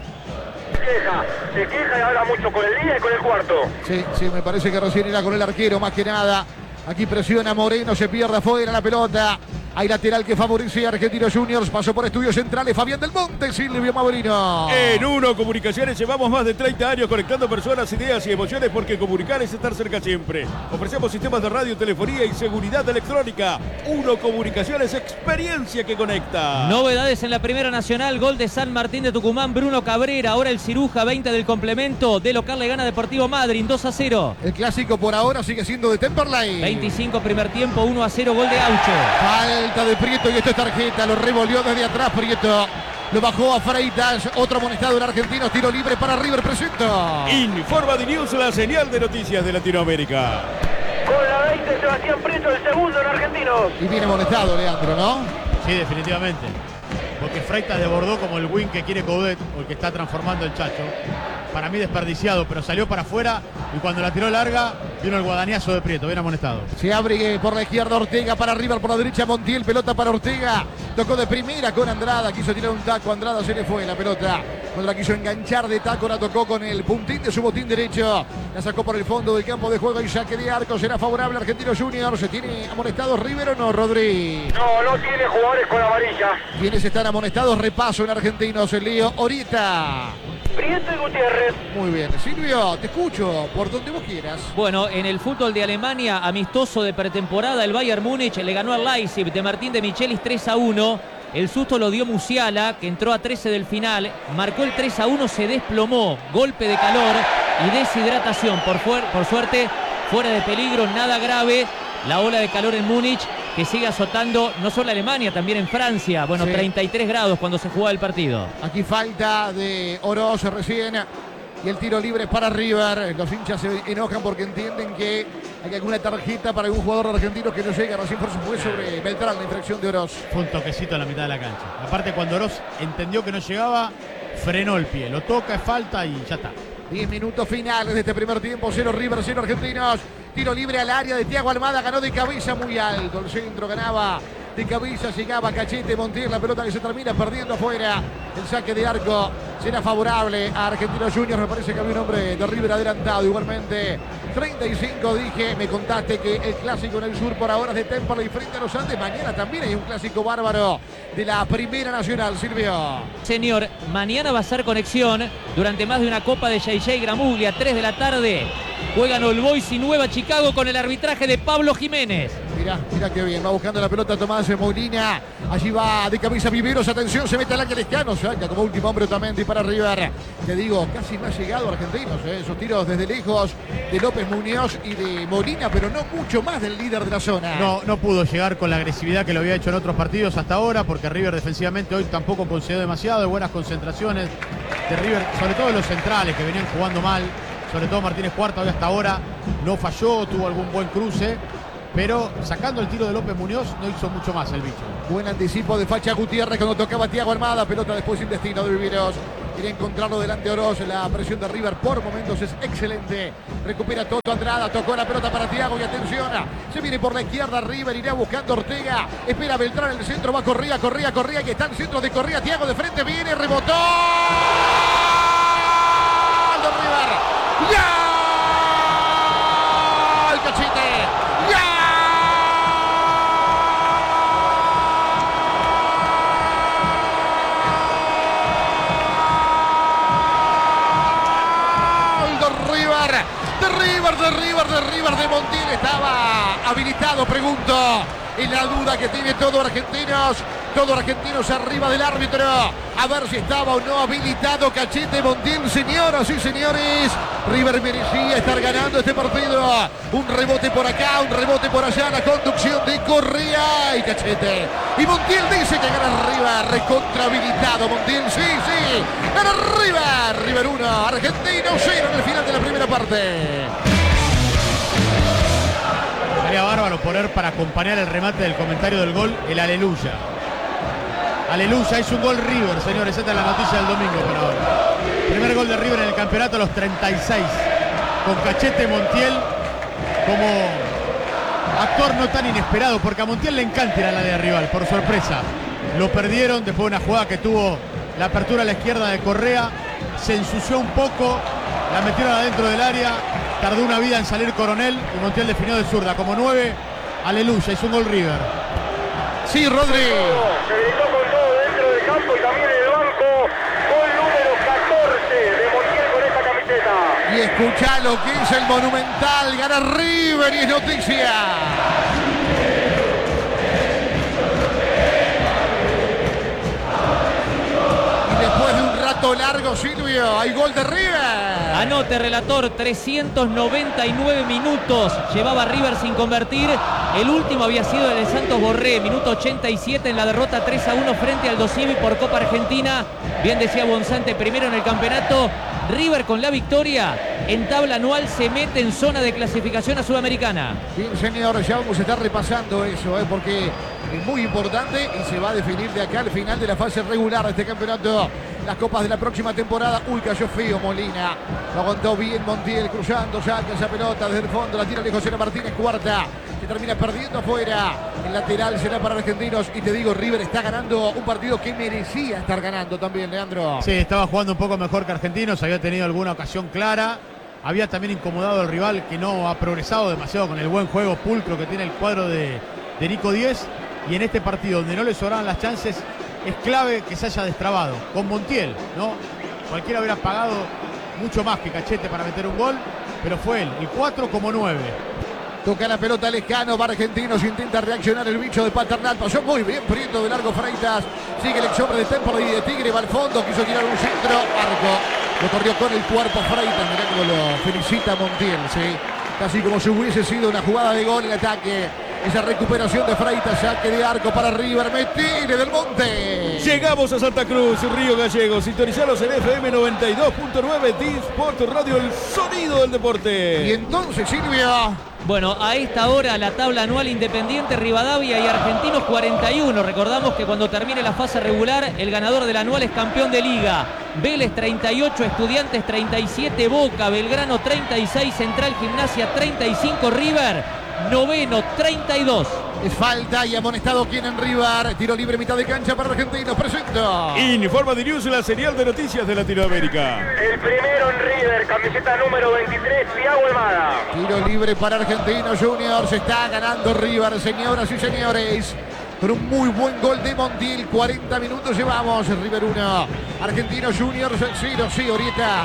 S5: Se queja, se queja y habla mucho con el día y con el cuarto.
S1: Sí, sí, me parece que recién era con el arquero, más que nada. Aquí presiona Moreno, se pierde afuera la pelota. Hay lateral que favorece a Argentinos Juniors. Pasó por estudios centrales Fabián del Monte, Silvio Maurino.
S3: En Uno Comunicaciones llevamos más de treinta años conectando personas, ideas y emociones, porque comunicar es estar cerca siempre. Ofrecemos sistemas de radio, telefonía y seguridad electrónica. Uno Comunicaciones, experiencia que conecta.
S2: Novedades en la Primera Nacional, gol de San Martín de Tucumán, Bruno Cabrera, ahora el Ciruja, veinte del complemento, de local le gana Deportivo Madryn, dos a cero.
S1: El clásico por ahora sigue siendo de Temperley.
S2: veinticinco primer tiempo, uno a cero, gol de Aucho.
S1: Falta de Prieto y esto es tarjeta, lo revolvió desde atrás Prieto. Lo bajó a Freitas, otro amonestado en Argentino, tiro libre para River, presenta.
S3: Informa de News, la señal de noticias de Latinoamérica.
S5: Con la veinte, Sebastián Prieto, el segundo en Argentinos.
S1: Y viene amonestado, Leandro, ¿no?
S4: Sí, definitivamente. Porque Freitas desbordó como el win que quiere Coudet, o el que está transformando el Chacho. Para mí desperdiciado, pero salió para afuera y cuando la tiró larga, vino el guadañazo de Prieto, bien amonestado.
S1: Se abre por la izquierda Ortega para River, por la derecha Montiel, pelota para Ortega. Tocó de primera con Andrada, quiso tirar un taco, Andrada se le fue la pelota. Cuando la quiso enganchar de taco, la tocó con el puntín de su botín derecho. La sacó por el fondo del campo de juego y saque de arco. Será favorable a Argentinos Juniors. ¿Se tiene amonestados River o no, Rodri?
S5: No, no tiene jugadores con amarilla.
S1: ¿Quiénes están amonestados? Repaso en Argentinos, el lío ahorita.
S5: Prieto y Gutiérrez.
S1: Muy bien, Silvio, te escucho por donde vos quieras.
S2: Bueno, en el fútbol de Alemania, amistoso de pretemporada, el Bayern Múnich le ganó al Leipzig de Martín de Michelis tres a uno. El susto lo dio Musiala, que entró a trece del final, marcó el tres a uno, se desplomó, golpe de calor y deshidratación. Por, por suerte, fuera de peligro, nada grave. La ola de calor en Múnich, que sigue azotando no solo a Alemania, también en Francia. Bueno, sí. treinta y tres grados cuando se juega el partido.
S1: Aquí falta de Oroz recién. Y el tiro libre para River. Los hinchas se enojan porque entienden que hay alguna tarjeta para algún jugador argentino que no llega. Recién por supuesto sobre Beltrán, la infracción de Oroz.
S4: Fue un toquecito en la mitad de la cancha. Aparte, cuando Oroz entendió que no llegaba, frenó el pie. Lo toca, es falta y ya está.
S1: diez minutos finales de este primer tiempo. Cero River, cero Argentinos. Tiro libre al área de Thiago Almada. Ganó de cabeza muy alto. El centro ganaba De cabeza llegaba Cachete Montiel, la pelota que se termina perdiendo afuera. El saque de arco será favorable a Argentinos Juniors. Me parece que había un hombre de River adelantado igualmente. treinta y cinco dije, me contaste que el clásico en el sur por ahora es de Temperley frente a los Andes. Mañana también hay un clásico bárbaro de la Primera Nacional, Silvio.
S2: Señor, mañana va a ser conexión durante más de una copa de J J Gramuglia, tres de la tarde. Juegan All Boys y Nueva Chicago con el arbitraje de Pablo Jiménez.
S1: Mirá, mirá qué bien, va buscando la pelota Tomás Molina. Allí va de cabeza Viveros, atención, se mete al ángel Lescano, saca como último hombre Otamendi para River. Te digo, casi no ha llegado Argentinos, ¿eh? Esos tiros desde lejos de López Muñoz y de Molina, pero no mucho más del líder de la zona.
S4: No, no pudo llegar con la agresividad que lo había hecho en otros partidos hasta ahora, porque River defensivamente hoy tampoco concedió demasiado, de buenas concentraciones de River, sobre todo los centrales que venían jugando mal. Sobre todo Martínez Cuarta hoy hasta ahora no falló, tuvo algún buen cruce, pero sacando el tiro de López Muñoz no hizo mucho más el bicho.
S1: Buen anticipo de Facha Gutiérrez cuando tocaba Thiago Almada, pelota después sin destino de Viveros. Quiere encontrarlo delante de Oroz, la presión de River por momentos es excelente. Recupera Toto Andrada, tocó la pelota para Thiago y atención, se viene por la izquierda River, irá buscando Ortega, espera Beltrán en el centro, va Correa, Correa, Correa, que está en el centro de Correa, Thiago de frente, viene, rebotó. ¡Gol de River! ¡Ya! ¡El Cachete! ¡Ya! ¡Gol de River! De River, de River, de River, de Montiel. Estaba habilitado, pregunto. Es la duda que tiene todo Argentinos. Todo Argentinos arriba del árbitro. A ver si estaba o no habilitado Cachete Montiel. Señoras y señores, River merecía estar ganando este partido. Un rebote por acá, un rebote por allá. La conducción de Correa y Cachete. Y Montiel dice que gana River. Recontra habilitado Montiel. Sí, sí. Gana River. River uno, Argentinos cero en el final de la primera parte.
S4: Sería bárbaro poner para acompañar el remate del comentario del gol el aleluya. Aleluya, hizo un gol River, señores. Esta es la noticia del domingo por ahora. Primer gol de River en el campeonato a los treinta y seis. Con Cachete Montiel como actor no tan inesperado, porque a Montiel le encanta ir a la de rival, por sorpresa. Lo perdieron después de una jugada que tuvo la apertura a la izquierda de Correa. Se ensució un poco, la metieron adentro del área. Tardó una vida en salir Coronel y Montiel definió de zurda. Como nueve, aleluya, hizo un gol River.
S1: Sí, Rodri.
S5: Se gritó con todo dentro del campo y también en el banco. Gol número catorce de Montiel con esta camiseta.
S1: Y escuchá lo que es el Monumental. Gana River y es noticia. Y después de un rato largo, Silvio, hay gol de River.
S2: Anote, relator, trescientos noventa y nueve minutos llevaba River sin convertir. El último había sido el de Santos Borré, minuto ochenta y siete en la derrota tres a uno frente al Dosivi por Copa Argentina. Bien decía Bonzante, primero en el campeonato. River con la victoria en tabla anual se mete en zona de clasificación a Sudamericana.
S1: Bien, señor, ya vamos a estar repasando eso, ¿eh? Porque es muy importante y se va a definir de acá al final de la fase regular de este campeonato. Las copas de la próxima temporada. Uy, cayó feo Molina. Lo aguantó bien Montiel, cruzando, saca esa pelota desde el fondo. La tira lejos, era Martínez Cuarta. Se termina perdiendo afuera. El lateral será para Argentinos. Y te digo, River está ganando un partido que merecía estar ganando también, Leandro.
S4: Sí, estaba jugando un poco mejor que Argentinos. Había tenido alguna ocasión clara. Había también incomodado al rival, que no ha progresado demasiado con el buen juego pulcro que tiene el cuadro de, de Nico Díez. Y en este partido, donde no le sobraban las chances, es clave que se haya destrabado. Con Montiel, ¿no? Cualquiera hubiera pagado mucho más que Cachete para meter un gol, pero fue él, el cuatro como nueve.
S1: Toca la pelota Lescano para Argentinos, intenta reaccionar el bicho de Paternal, pasó muy bien Prieto de largo Freitas, sigue el exhombre de Temperley y de Tigre, va al fondo, quiso tirar un centro, arco, lo corrió con el cuerpo Freitas, mirá cómo lo felicita Montiel, ¿sí? Casi como si hubiese sido una jugada de gol en ataque. Esa recuperación de Freitas, saque de arco para River, Metine del Monte.
S3: Llegamos a Santa Cruz, Río Gallegos. Sintonizalos en F M noventa y dos punto nueve, D-Sport Radio, el sonido del deporte.
S1: Y entonces, Silvio.
S2: Bueno, a esta hora la tabla anual Independiente, Rivadavia y Argentinos cuarenta y uno. Recordamos que cuando termine la fase regular, el ganador del anual es campeón de liga. Vélez treinta y ocho, Estudiantes treinta y siete, Boca, Belgrano treinta y seis, Central Gimnasia treinta y cinco, River noveno, treinta y dos.
S1: Es falta y amonestado quien en River. Tiro libre, mitad de cancha para Argentinos. Presento.
S3: Informa de News, la señal de noticias de Latinoamérica.
S5: El primero en River, camiseta número veintitrés, Thiago Almada.
S1: Tiro libre para Argentinos Juniors. Se está ganando River, señoras y señores. Con un muy buen gol de Montiel. cuarenta minutos llevamos. River uno. Argentinos Juniors cero. Sí, Orieta.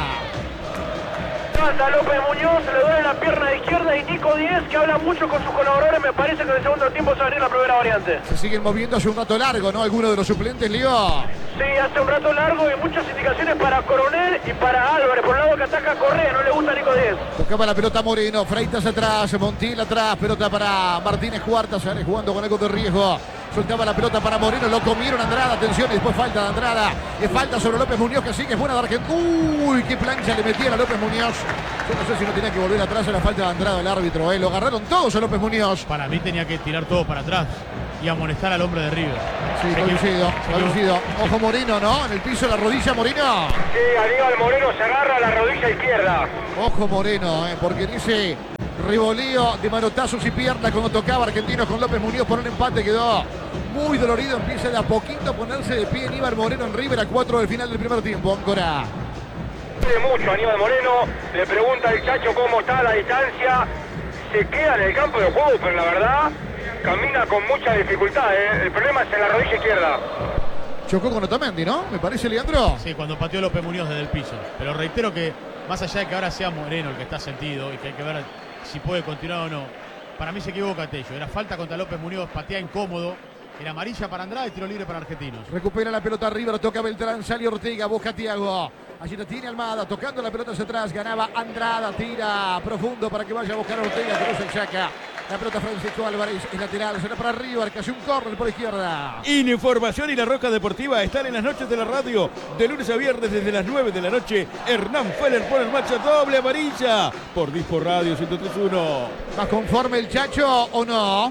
S5: Santa López Muñoz, le duele la pierna izquierda y Nico Díez, que habla mucho con sus colaboradores, me parece que en el segundo tiempo se va a abrir la primera variante.
S1: Se siguen moviendo hace un rato largo, ¿no? Algunos de los suplentes, Leo.
S5: Sí, hace un rato largo y muchas indicaciones para Coronel y para Álvarez, por el lado que ataca Correa, no le gusta a Nico Díez.
S1: Tocaba la pelota Moreno, Freitas atrás, Montiel atrás, pelota para Martínez Cuarta, sale jugando con algo de riesgo. Soltaba la pelota para Moreno, lo comieron Andrada, atención, y después falta de Andrada. Es falta sobre López Muñoz, que sigue, es buena de Argentina. Uy, qué plancha le metía a López Muñoz. Yo no sé si no tenía que volver atrás a la falta de Andrada el árbitro, ¿eh? Lo agarraron todos a López Muñoz.
S4: Para mí tenía que tirar todo para atrás y amonestar al hombre de River.
S1: Sí, está lucido, está lucido. Ojo Moreno, ¿no? En el piso la rodilla Moreno.
S5: Sí, Aníbal Moreno se agarra a la rodilla izquierda.
S1: Ojo Moreno, ¿eh? Porque dice revolío de manotazos y piernas cuando tocaba Argentinos con López Muñoz por un empate, quedó muy dolorido. Empieza de a poquito a ponerse de pie Aníbal Moreno en River a cuatro del final del primer tiempo. Ancora.
S5: Pide mucho Aníbal Moreno, le pregunta al Chacho cómo está a la distancia. Se queda en el campo de juego, pero la verdad camina con mucha dificultad, ¿eh? El problema es en la rodilla izquierda.
S1: Chocó con Otamendi, ¿no? ¿Me parece, Leandro?
S4: Sí, cuando pateó López Muñoz desde el piso. Pero reitero que más allá de que ahora sea Moreno el que está sentido y que hay que ver si puede continuar o no, para mí se equivoca Tello. Era falta contra López Muñoz, patea incómodo. Era amarilla para Andrade y tiro libre para Argentinos.
S1: Recupera la pelota River, toca Beltrán, sale Ortega, busca a Thiago. Allí la tiene Almada, tocando la pelota hacia atrás, ganaba Andrada, tira profundo para que vaya a buscar a Ortega, cruza y saca. La pelota Francisco Álvarez, es lateral, será para River, casi un córner por izquierda.
S3: Información y la Roca Deportiva están en las noches de la radio, de lunes a viernes desde las nueve de la noche. Hernán Feller pone en marcha doble amarilla por Dispo Radio ciento tres punto uno.
S1: ¿Más conforme el Chacho o no?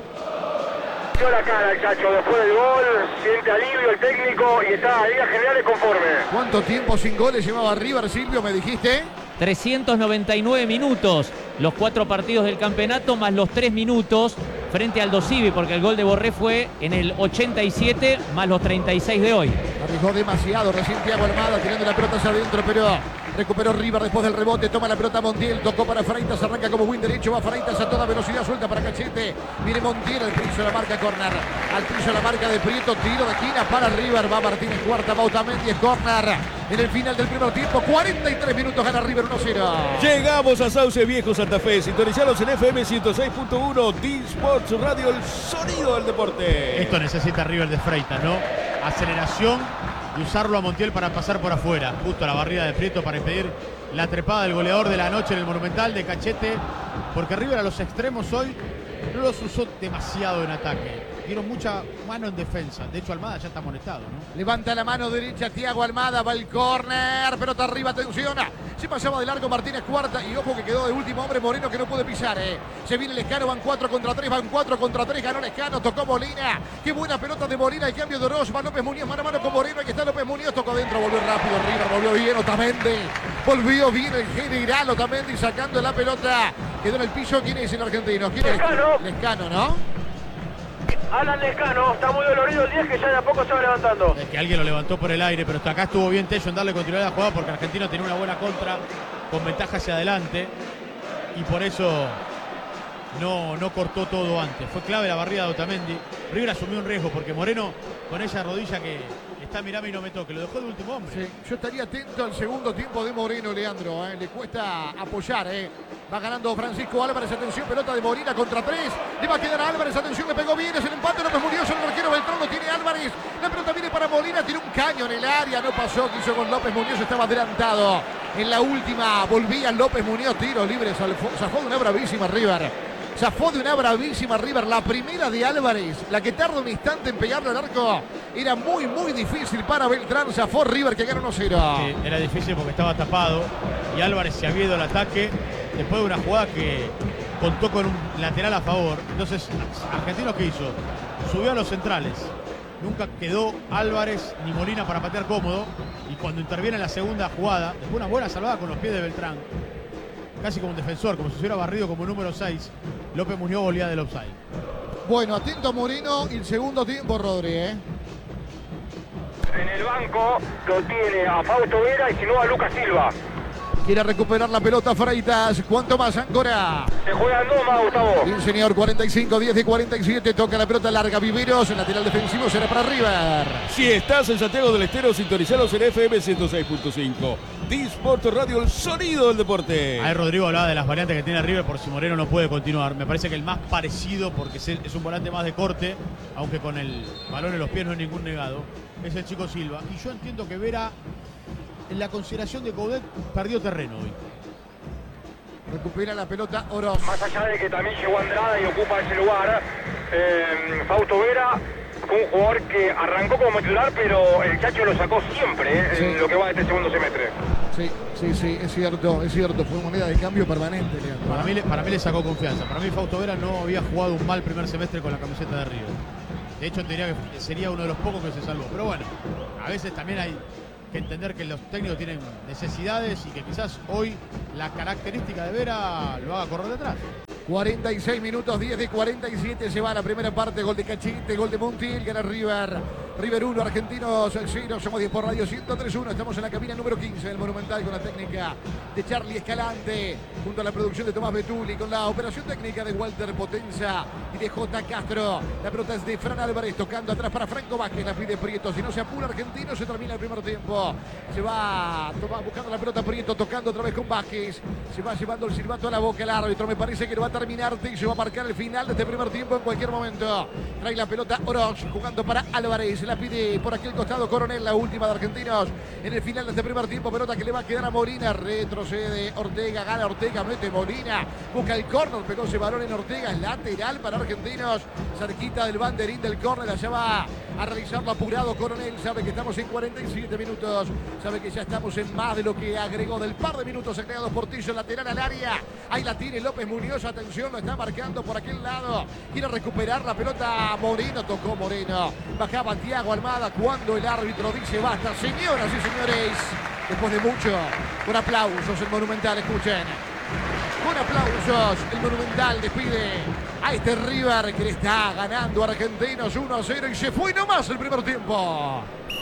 S5: Dio la cara el Chacho después del gol, siente alivio el técnico y está a líneas generales conforme.
S1: ¿Cuánto tiempo sin goles llevaba River, Silvio, me dijiste?
S2: trescientos noventa y nueve minutos, los cuatro partidos del campeonato más los tres minutos frente al Dosivi, porque el gol de Borré fue en el ochenta y siete más los treinta y seis de hoy.
S1: Arriesgó demasiado recién Thiago Almada tirando la pelota hacia adentro, pero recuperó River después del rebote, toma la pelota Montiel, tocó para Freitas, arranca como win derecho, va Freitas a toda velocidad, suelta para Cachete, viene Montiel al piso, la marca corner, al piso la marca de Prieto, tiro de esquina para River, va Martínez Cuarta, va Otamendi, es corner en el final del primer tiempo, cuarenta y tres minutos, gana River uno cero.
S3: Llegamos a Sauce Viejo, Santa Fe, sintonizados en F M ciento seis punto uno, D-Sports Radio, el sonido del deporte.
S4: Esto necesita River de Freitas, ¿no? Aceleración y usarlo a Montiel para pasar por afuera, justo a la barrida de Prieto para impedir la trepada del goleador de la noche en el Monumental de Cachete, porque River a los extremos hoy no los usó demasiado en ataque. Dieron mucha mano en defensa. De hecho, Almada ya está amonestado, ¿no?
S1: Levanta la mano derecha Thiago Almada, va el córner, pelota arriba, atención. Se pasaba de largo Martínez Cuarta y ojo que quedó de último hombre Moreno que no puede pisar. Eh. Se viene Lescano, van cuatro contra tres, van cuatro contra tres, ganó Lescano, tocó Molina. Qué buena pelota de Molina, el cambio de Oroz, va López Muñoz, mano a mano con Moreno, aquí está López Muñoz, tocó adentro, volvió rápido River, volvió bien Otamendi, volvió bien el general Otamendi sacando la pelota. Quedó en el piso, ¿quién es el argentino? ¿Quién es?
S5: Lescano.
S1: Lescano, ¿no?
S5: Alan Lescano, está muy dolorido el diez que ya de a poco se va levantando.
S4: Es que alguien lo levantó por el aire, pero hasta acá estuvo bien Tello en darle continuidad a la jugada porque Argentino tenía una buena contra con ventaja hacia adelante y por eso no, no cortó todo antes. Fue clave la barrida de Otamendi. River asumió un riesgo porque Moreno con esa rodilla que está mirame y no me toque, lo dejó de último hombre.
S1: Sí, yo estaría atento al segundo tiempo de Moreno, Leandro, ¿eh? Le cuesta apoyar, ¿eh? Va ganando Francisco Álvarez, atención, pelota de Molina contra tres, le va a quedar a Álvarez, atención, le pegó bien, es el empate, López Muñoz, el arquero Beltrán lo tiene Álvarez, la pelota viene para Molina, tiene un caño en el área, no pasó, quiso con López Muñoz, estaba adelantado, en la última volvía López Muñoz, tiro libre, zafó de una bravísima River, zafó de una bravísima River, la primera de Álvarez, la que tarda un instante en pegarle al arco, era muy muy difícil para Beltrán, zafó River que gana uno cero.
S4: Sí, era difícil porque estaba tapado y Álvarez se había ido al ataque después de una jugada que contó con un lateral a favor. Entonces, Argentino, ¿qué hizo? Subió a los centrales. Nunca quedó Álvarez ni Molina para patear cómodo. Y cuando interviene en la segunda jugada, después una buena salvada con los pies de Beltrán, casi como un defensor, como si se hubiera barrido como número seis, López Muñoz volvía del offside.
S1: Bueno, atento a Moreno y el segundo tiempo, Rodri, ¿eh?
S5: En el banco lo tiene a Fausto Vera y si no a Lucas Silva.
S1: Quiere recuperar la pelota Freitas. ¿Cuánto más, Áncora?
S5: Se juegan dos más, Gustavo.
S1: Bien, señor. cuarenta y cinco, diez y cuarenta y siete. Toca la pelota larga Viveros. El lateral defensivo será para River.
S3: Si estás en Santiago del Estero, sintonizalos en F M ciento seis punto cinco. Disport Radio, el sonido del deporte.
S4: Ahí Rodrigo hablaba de las variantes que tiene River por si Moreno no puede continuar. Me parece que el más parecido, porque es un volante más de corte, aunque con el balón en los pies no hay ningún negado, es el chico Silva. Y yo entiendo que Vera, en la consideración de Coudet, perdió terreno hoy.
S1: Recupera la pelota Oroz.
S5: Más allá de que también llegó Andrada y ocupa ese lugar, eh, Fausto Vera fue un jugador que arrancó como titular, pero el Chacho lo sacó siempre eh,
S1: Sí.
S5: en lo que va de este segundo semestre.
S1: Sí, sí, sí, es cierto, es cierto. Fue moneda de cambio permanente, Leandro.
S4: Para mí, le- para mí le sacó confianza. Para mí Fausto Vera no había jugado un mal primer semestre con la camiseta de River. De hecho, te diría que sería uno de los pocos que se salvó. Pero bueno, a veces también hay que entender que los técnicos tienen necesidades y que quizás hoy la característica de Vera lo haga correr detrás.
S1: cuarenta y seis minutos, diez de cuarenta y siete. Se va a la primera parte. Gol de Cachete, gol de Montiel. Gana River. River uno, Argentinos cero. Somos diez por radio ciento tres uno. Estamos en la cabina número quince del Monumental con la técnica de Charlie Escalante. Junto a la producción de Tomás Betuli. Con la operación técnica de Walter Potenza y de J. Castro. La pelota es de Fran Álvarez. Tocando atrás para Franco Vázquez. La pide Prieto. Si no se apura Argentino, se termina el primer tiempo. Se va toma, buscando la pelota Prieto. Tocando otra vez con Vázquez. Se va llevando el silbato a la boca el árbitro. Me parece que lo va a terminar. Y se va a marcar el final de este primer tiempo en cualquier momento. Trae la pelota Oroz jugando para Álvarez. La pide por aquel costado Coronel, la última de Argentinos en el final de este primer tiempo. Pelota que le va a quedar a Molina. Retrocede Ortega, gana Ortega, mete Molina. Busca el córner, pegó ese balón en Ortega. Lateral para Argentinos. Cerquita del banderín del córner. Allá va a realizarlo apurado Coronel. Sabe que estamos en cuarenta y siete minutos. Sabe que ya estamos en más de lo que agregó del par de minutos agregados Portillo. Lateral al área. Ahí la tiene López Muñoz. Atención, lo está marcando por aquel lado. Quiere recuperar la pelota Moreno. Tocó Moreno. Bajaba Thiago Almada cuando el árbitro dice basta. Señoras y señores, después de mucho, con aplausos el Monumental, escuchen. Con aplausos el Monumental despide a este River que le está ganando a Argentinos uno a cero y se fue nomás el primer tiempo.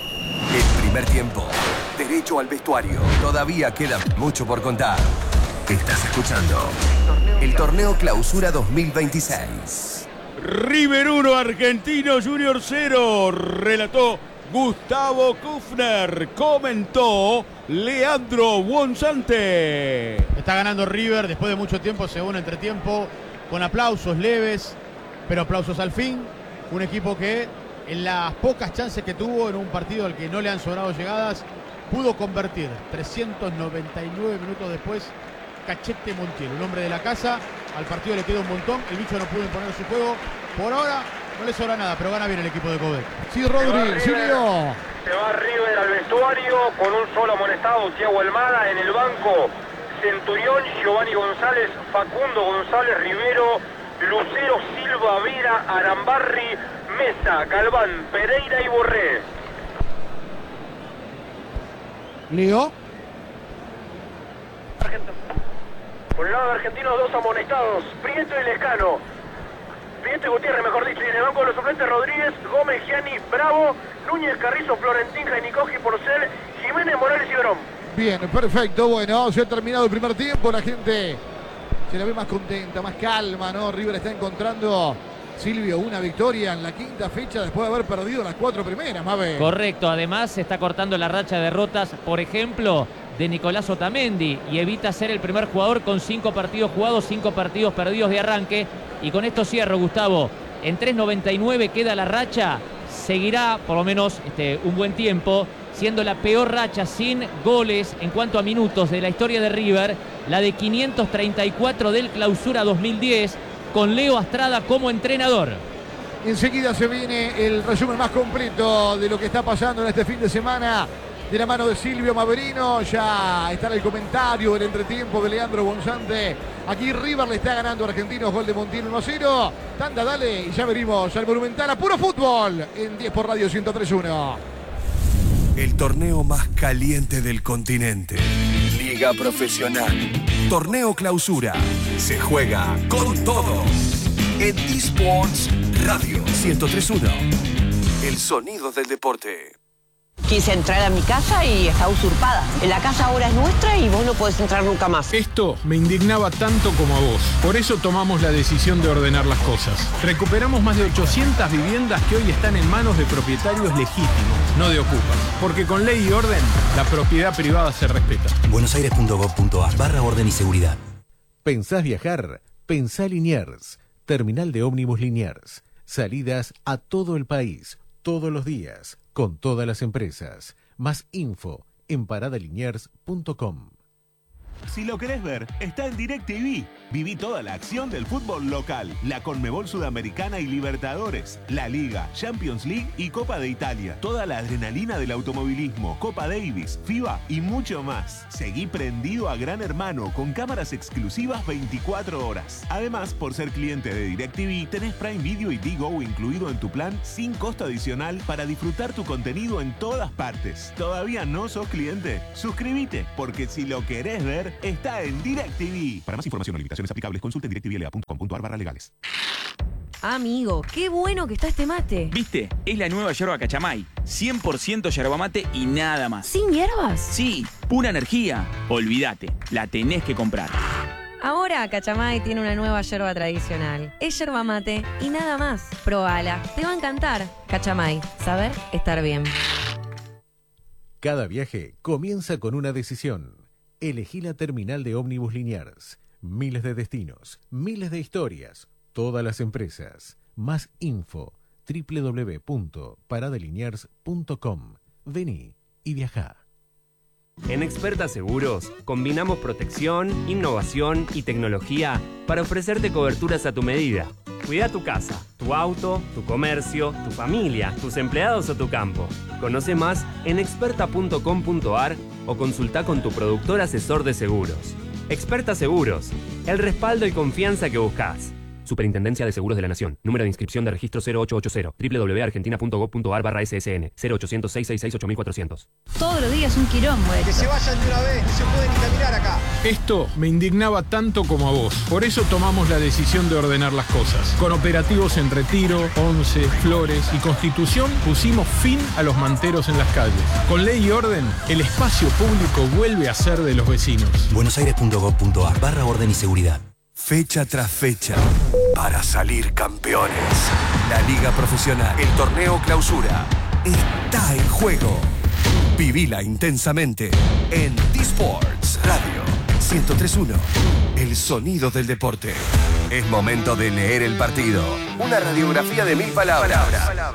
S6: El primer tiempo, derecho al vestuario. Todavía queda mucho por contar. Estás escuchando el Torneo Clausura dos mil veintiséis.
S3: River uno, Argentino Junior cero. Relató Gustavo Kufner. Comentó Leandro Buonsante.
S4: Está ganando River después de mucho tiempo, segundo entretiempo, con aplausos leves, pero aplausos al fin. Un equipo que en las pocas chances que tuvo en un partido al que no le han sobrado llegadas, pudo convertir trescientos noventa y nueve minutos después. Cachete Montiel, un hombre de la casa. Al partido le queda un montón. El bicho no pudo imponer su juego. Por ahora no le sobra nada, pero gana bien el equipo de Coudet.
S1: Sí, Rodri, sí, Leo.
S5: Se va River al vestuario con un solo amonestado, Thiago Almada. En el banco, Centurión, Giovanni González, Facundo González, Rivero, Lucero, Silva, Vera, Arambarri, Mesa, Galván, Pereira y Borré.
S1: Leo.
S5: Por el lado de Argentinos, dos amonestados, Prieto y Lescano. Prieto y Gutiérrez, mejor dicho, y en el banco de los suplentes Rodríguez, Gómez, Gianni, Bravo, Núñez, Carrizo, Florentín, Jainicoji, Porcel, Jiménez, Morales y Verón.
S1: Bien, perfecto. Bueno, se ha terminado el primer tiempo. La gente se la ve más contenta, más calma, ¿no? River está encontrando, Silvio, una victoria en la quinta fecha después de haber perdido las cuatro primeras, Mabe.
S2: Correcto, además se está cortando la racha de derrotas, por ejemplo, de Nicolás Otamendi, y evita ser el primer jugador con cinco partidos jugados, cinco partidos perdidos de arranque. Y con esto cierro, Gustavo. En tres noventa y nueve queda la racha. Seguirá por lo menos este, un buen tiempo, siendo la peor racha sin goles en cuanto a minutos de la historia de River, la de quinientos treinta y cuatro del Clausura dos mil diez, con Leo Astrada como entrenador.
S1: Enseguida se viene el resumen más completo de lo que está pasando en este fin de semana, de la mano de Silvio Maverino. Ya está en el comentario del entretiempo de Leandro Buonsante. Aquí River le está ganando a Argentinos, gol de Montiel uno a cero. Tanda, dale, y ya venimos al Monumental a puro fútbol en diez por radio ciento tres uno.
S6: El torneo más caliente del continente. Liga Liga Profesional. Torneo Clausura. Se juega con todo. En eSports Radio ciento tres punto uno. El sonido del deporte.
S7: Quise entrar a mi casa y está usurpada. La casa ahora es nuestra y vos no podés entrar nunca más.
S8: Esto me indignaba tanto como a vos. Por eso tomamos la decisión de ordenar las cosas. Recuperamos más de ochocientas viviendas que hoy están en manos de propietarios legítimos, no de ocupas. Porque con ley y orden, la propiedad privada se respeta.
S9: buenosaires punto gov punto ar barra orden y seguridad.
S10: ¿Pensás viajar? Pensá Liniers. Terminal de ómnibus Liniers. Salidas a todo el país, todos los días, con todas las empresas. Más info en paradaliniers punto com.
S11: Si lo querés ver, está en DirecTV. Viví toda la acción del fútbol local, la Conmebol Sudamericana y Libertadores, la Liga, Champions League y Copa de Italia. Toda la adrenalina del automovilismo, Copa Davis, FIBA y mucho más. Seguí prendido a Gran Hermano con cámaras exclusivas veinticuatro horas. Además, por ser cliente de DirecTV, tenés Prime Video y Digo incluido en tu plan sin costo adicional para disfrutar tu contenido en todas partes. ¿Todavía no sos cliente? Suscríbete, porque si lo querés ver, está en DirecTV. Para más información o limitaciones aplicables, consulte en directvla punto com punto ar barra legales.
S12: Amigo, qué bueno que está este mate.
S13: ¿Viste? Es la nueva yerba Cachamay. cien por ciento yerba mate y nada más.
S12: ¿Sin hierbas?
S13: Sí, pura energía. Olvídate, la tenés que comprar.
S12: Ahora Cachamay tiene una nueva yerba tradicional. Es yerba mate y nada más. Probala, te va a encantar. Cachamay, saber estar bien.
S10: Cada viaje comienza con una decisión. Elegí la terminal de ómnibus Liniers. Miles de destinos, miles de historias, todas las empresas. Más info, doble u doble u doble u punto paradaliniers punto com. Vení y viajá.
S14: En Experta Seguros combinamos protección, innovación y tecnología para ofrecerte coberturas a tu medida. Cuida tu casa, tu auto, tu comercio, tu familia, tus empleados o tu campo. Conoce más en experta punto com punto ar o consulta con tu productor asesor de seguros. Experta Seguros, el respaldo y confianza que buscas. Superintendencia de Seguros de la Nación. Número de inscripción de registro cero ocho ocho cero. doble u doble u doble u punto argentina punto gov punto ar barra S S N. cero ochocientos, seiscientos sesenta y seis, ocho mil cuatrocientos.
S15: Todos los días un quilombo esto.
S16: Que se vayan de una vez, no se puede ni caminar acá.
S8: Esto me indignaba tanto como a vos. Por eso tomamos la decisión de ordenar las cosas. Con operativos en Retiro, Once, Flores y Constitución pusimos fin a los manteros en las calles. Con ley y orden, el espacio público vuelve a ser de los vecinos.
S9: buenosaires punto gov punto ar barra orden y seguridad.
S6: Fecha tras fecha, para salir campeones. La Liga Profesional, el Torneo Clausura, está en juego. Vivila intensamente en eSports Radio ciento tres punto uno. El sonido del deporte. Es momento de leer el partido. Una radiografía de mil palabras.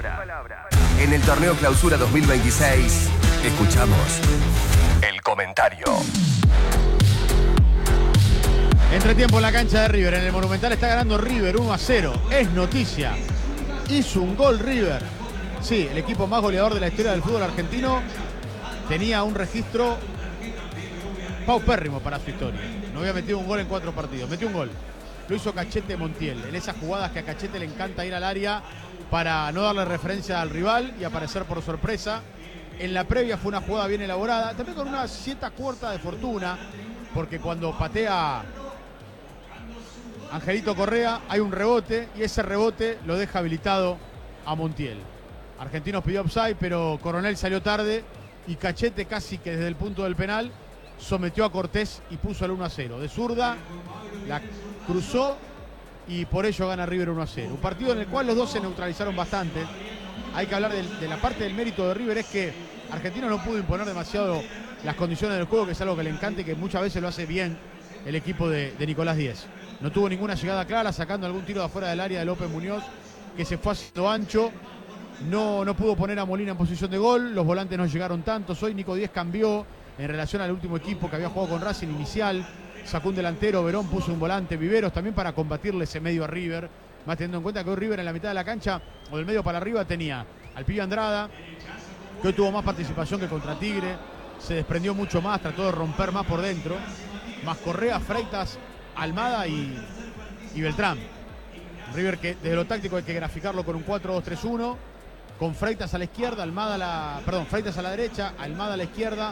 S6: En el Torneo Clausura dos mil veintiséis, escuchamos el comentario.
S4: Entretiempo en la cancha de River. En el Monumental está ganando River uno a cero. Es noticia. Hizo un gol River. Sí, el equipo más goleador de la historia del fútbol argentino tenía un registro paupérrimo para su historia. No había metido un gol en cuatro partidos. Metió un gol. Lo hizo Cachete Montiel. En esas jugadas que a Cachete le encanta ir al área para no darle referencia al rival y aparecer por sorpresa. En la previa fue una jugada bien elaborada. También con una cierta cuarta de fortuna. Porque cuando patea Angelito Correa hay un rebote y ese rebote lo deja habilitado a Montiel. Argentinos pidió offside, pero Coronel salió tarde y Cachete casi que desde el punto del penal sometió a Cortés y puso el uno a cero. De zurda, la cruzó y por ello gana River uno a cero. Un partido en el cual los dos se neutralizaron bastante. Hay que hablar de, de la parte del mérito de River, es que Argentinos no pudo imponer demasiado las condiciones del juego, que es algo que le encanta y que muchas veces lo hace bien el equipo de, de Nicolás Díez. No tuvo ninguna llegada clara, sacando algún tiro de afuera del área de López Muñoz, que se fue haciendo ancho. No, no pudo poner a Molina en posición de gol, los volantes no llegaron tantos. Hoy Nico Díez cambió en relación al último equipo que había jugado con Racing inicial. Sacó un delantero, Verón puso un volante, Viveros, también para combatirle ese medio a River. Más teniendo en cuenta que hoy River en la mitad de la cancha, o del medio para arriba, tenía al pibe Andrada, que hoy tuvo más participación que contra Tigre. Se desprendió mucho más, trató de romper más por dentro. Más Correa, Freitas, Almada y, y Beltrán. River que desde lo táctico hay que graficarlo con un cuatro dos tres uno, con Freitas a la izquierda, Almada a la, perdón, Freitas a la derecha, Almada a la izquierda,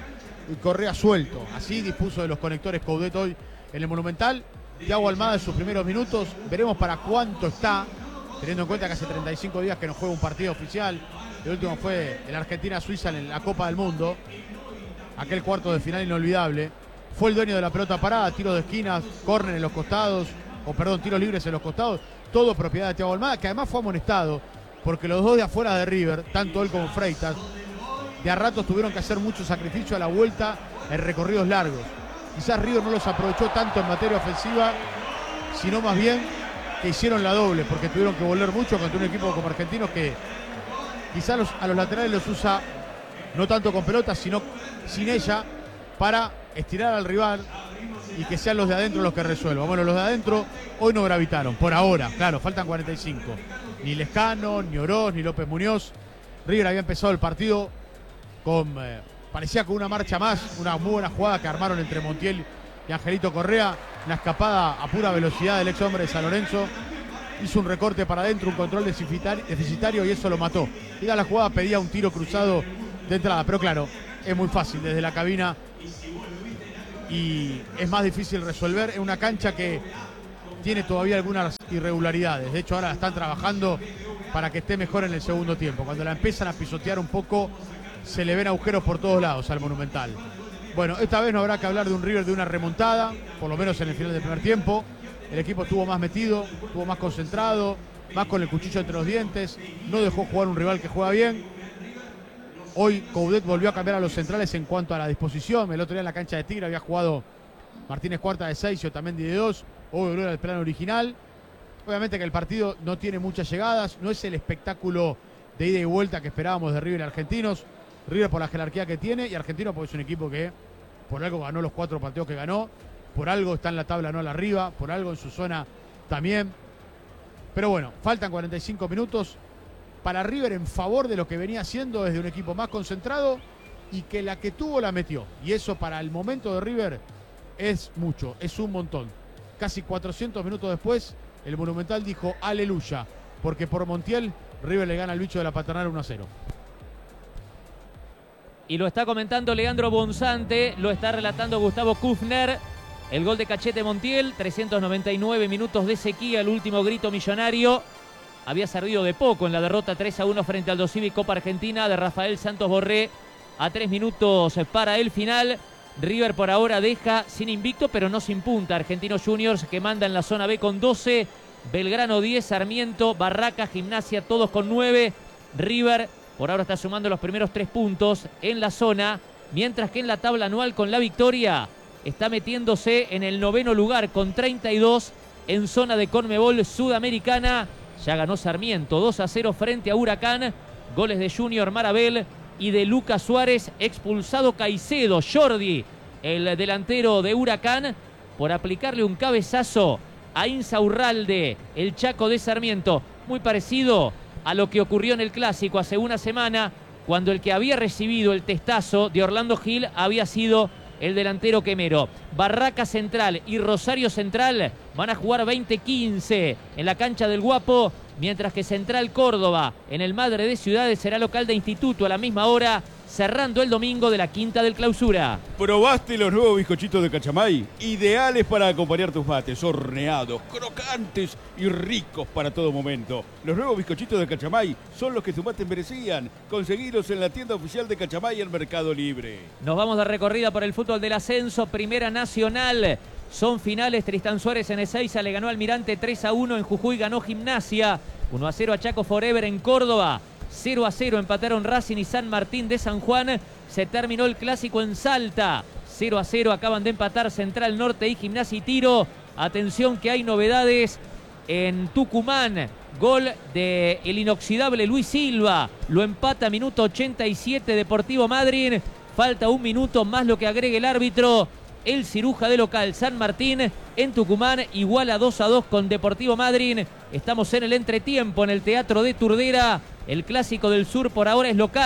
S4: y Correa suelto. Así dispuso de los conectores Coudet hoy en el Monumental. Thiago Almada en sus primeros minutos. Veremos para cuánto está, teniendo en cuenta que hace treinta y cinco días que no juega un partido oficial. El último fue en Argentina-Suiza en la Copa del Mundo. Aquel cuarto de final inolvidable. Fue el dueño de la pelota parada, tiros de esquinas, córner en los costados, o perdón, tiros libres en los costados. Todo propiedad de Thiago Almada, que además fue amonestado, porque los dos de afuera de River, tanto él como Freitas, de a ratos tuvieron que hacer mucho sacrificio a la vuelta en recorridos largos. Quizás River no los aprovechó tanto en materia ofensiva, sino más bien que hicieron la doble, porque tuvieron que volver mucho contra un equipo como Argentinos que quizás los, a los laterales los usa no tanto con pelotas, sino sin ella, para estirar al rival y que sean los de adentro los que resuelvan. Bueno, los de adentro hoy no gravitaron, por ahora, claro, faltan cuarenta y cinco. Ni Lescano, ni Oroz, ni López Muñoz. River había empezado el partido con, eh, parecía con una marcha más, una muy buena jugada que armaron entre Montiel y Angelito Correa, la escapada a pura velocidad del ex hombre de San Lorenzo, hizo un recorte para adentro, un control deficitario y eso lo mató. Y la jugada pedía un tiro cruzado de entrada, pero claro, es muy fácil desde la cabina y es más difícil resolver en una cancha que tiene todavía algunas irregularidades. De hecho, ahora la están trabajando para que esté mejor en el segundo tiempo. Cuando la empiezan a pisotear un poco, se le ven agujeros por todos lados al Monumental. Bueno, esta vez no habrá que hablar de un River de una remontada, por lo menos en el final del primer tiempo. El equipo estuvo más metido, estuvo más concentrado, más con el cuchillo entre los dientes, no dejó jugar un rival que juega bien. Hoy Coudet volvió a cambiar a los centrales en cuanto a la disposición. El otro día en la cancha de Tigre había jugado Martínez Cuarta de seis y Otamendi de dos. Hoy volvió al plano original. Obviamente que el partido no tiene muchas llegadas, no es el espectáculo de ida y vuelta que esperábamos de River y Argentinos. River por la jerarquía que tiene y Argentinos porque es un equipo que por algo ganó los cuatro partidos que ganó, por algo está en la tabla no a la arriba, por algo en su zona también. Pero bueno, faltan cuarenta y cinco minutos para River en favor de lo que venía haciendo desde un equipo más concentrado y que la que tuvo la metió. Y eso para el momento de River es mucho, es un montón. Casi cuatrocientos minutos después, el Monumental dijo aleluya, porque por Montiel River le gana al bicho de la Paternal uno a cero.
S2: Y lo está comentando Leandro Bonzante, lo está relatando Gustavo Kufner. El gol de Cachete Montiel, trescientos noventa y nueve minutos de sequía, el último grito millonario. Había servido de poco en la derrota tres a uno frente al Dosivi Copa Argentina de Rafael Santos Borré a tres minutos para el final. River por ahora deja sin invicto, pero no sin punta. Argentinos Juniors que manda en la zona B con doce, Belgrano diez, Sarmiento, Barraca, Gimnasia, todos con nueve. River por ahora está sumando los primeros tres puntos en la zona, mientras que en la tabla anual con la victoria está metiéndose en el noveno lugar con treinta y dos en zona de Conmebol Sudamericana. Ya ganó Sarmiento dos a cero frente a Huracán. Goles de Junior Marabel y de Lucas Suárez. Expulsado Caicedo, Jordi, el delantero de Huracán, por aplicarle un cabezazo a Insaurralde, el Chaco de Sarmiento. Muy parecido a lo que ocurrió en el Clásico hace una semana, cuando el que había recibido el testazo de Orlando Gil había sido el delantero quemero. Barraca Central y Rosario Central van a jugar veinte quince en la cancha del Guapo, mientras que Central Córdoba en el Madre de Ciudades será local de Instituto a la misma hora, cerrando el domingo de la quinta del Clausura.
S3: ¿Probaste los nuevos bizcochitos de Cachamay? Ideales para acompañar tus mates, horneados, crocantes y ricos para todo momento. Los nuevos bizcochitos de Cachamay son los que tus mates merecían. Conseguilos en la tienda oficial de Cachamay en Mercado Libre.
S2: Nos vamos de recorrida por el fútbol del ascenso, Primera Nacional. Son finales, Tristán Suárez en Ezeiza le ganó Almirante tres a uno, en Jujuy ganó Gimnasia, uno a cero a Chaco Forever en Córdoba. cero a cero empataron Racing y San Martín de San Juan. Se terminó el Clásico en Salta. cero a cero acaban de empatar Central Norte y Gimnasia y Tiro. Atención que hay novedades en Tucumán. Gol de el inoxidable Luis Silva. Lo empata minuto ochenta y siete Deportivo Madryn. Falta un minuto más lo que agregue el árbitro. El Ciruja de local San Martín en Tucumán iguala dos a dos con Deportivo Madryn. Estamos en el entretiempo en el Teatro de Turdera. El Clásico del Sur por ahora es local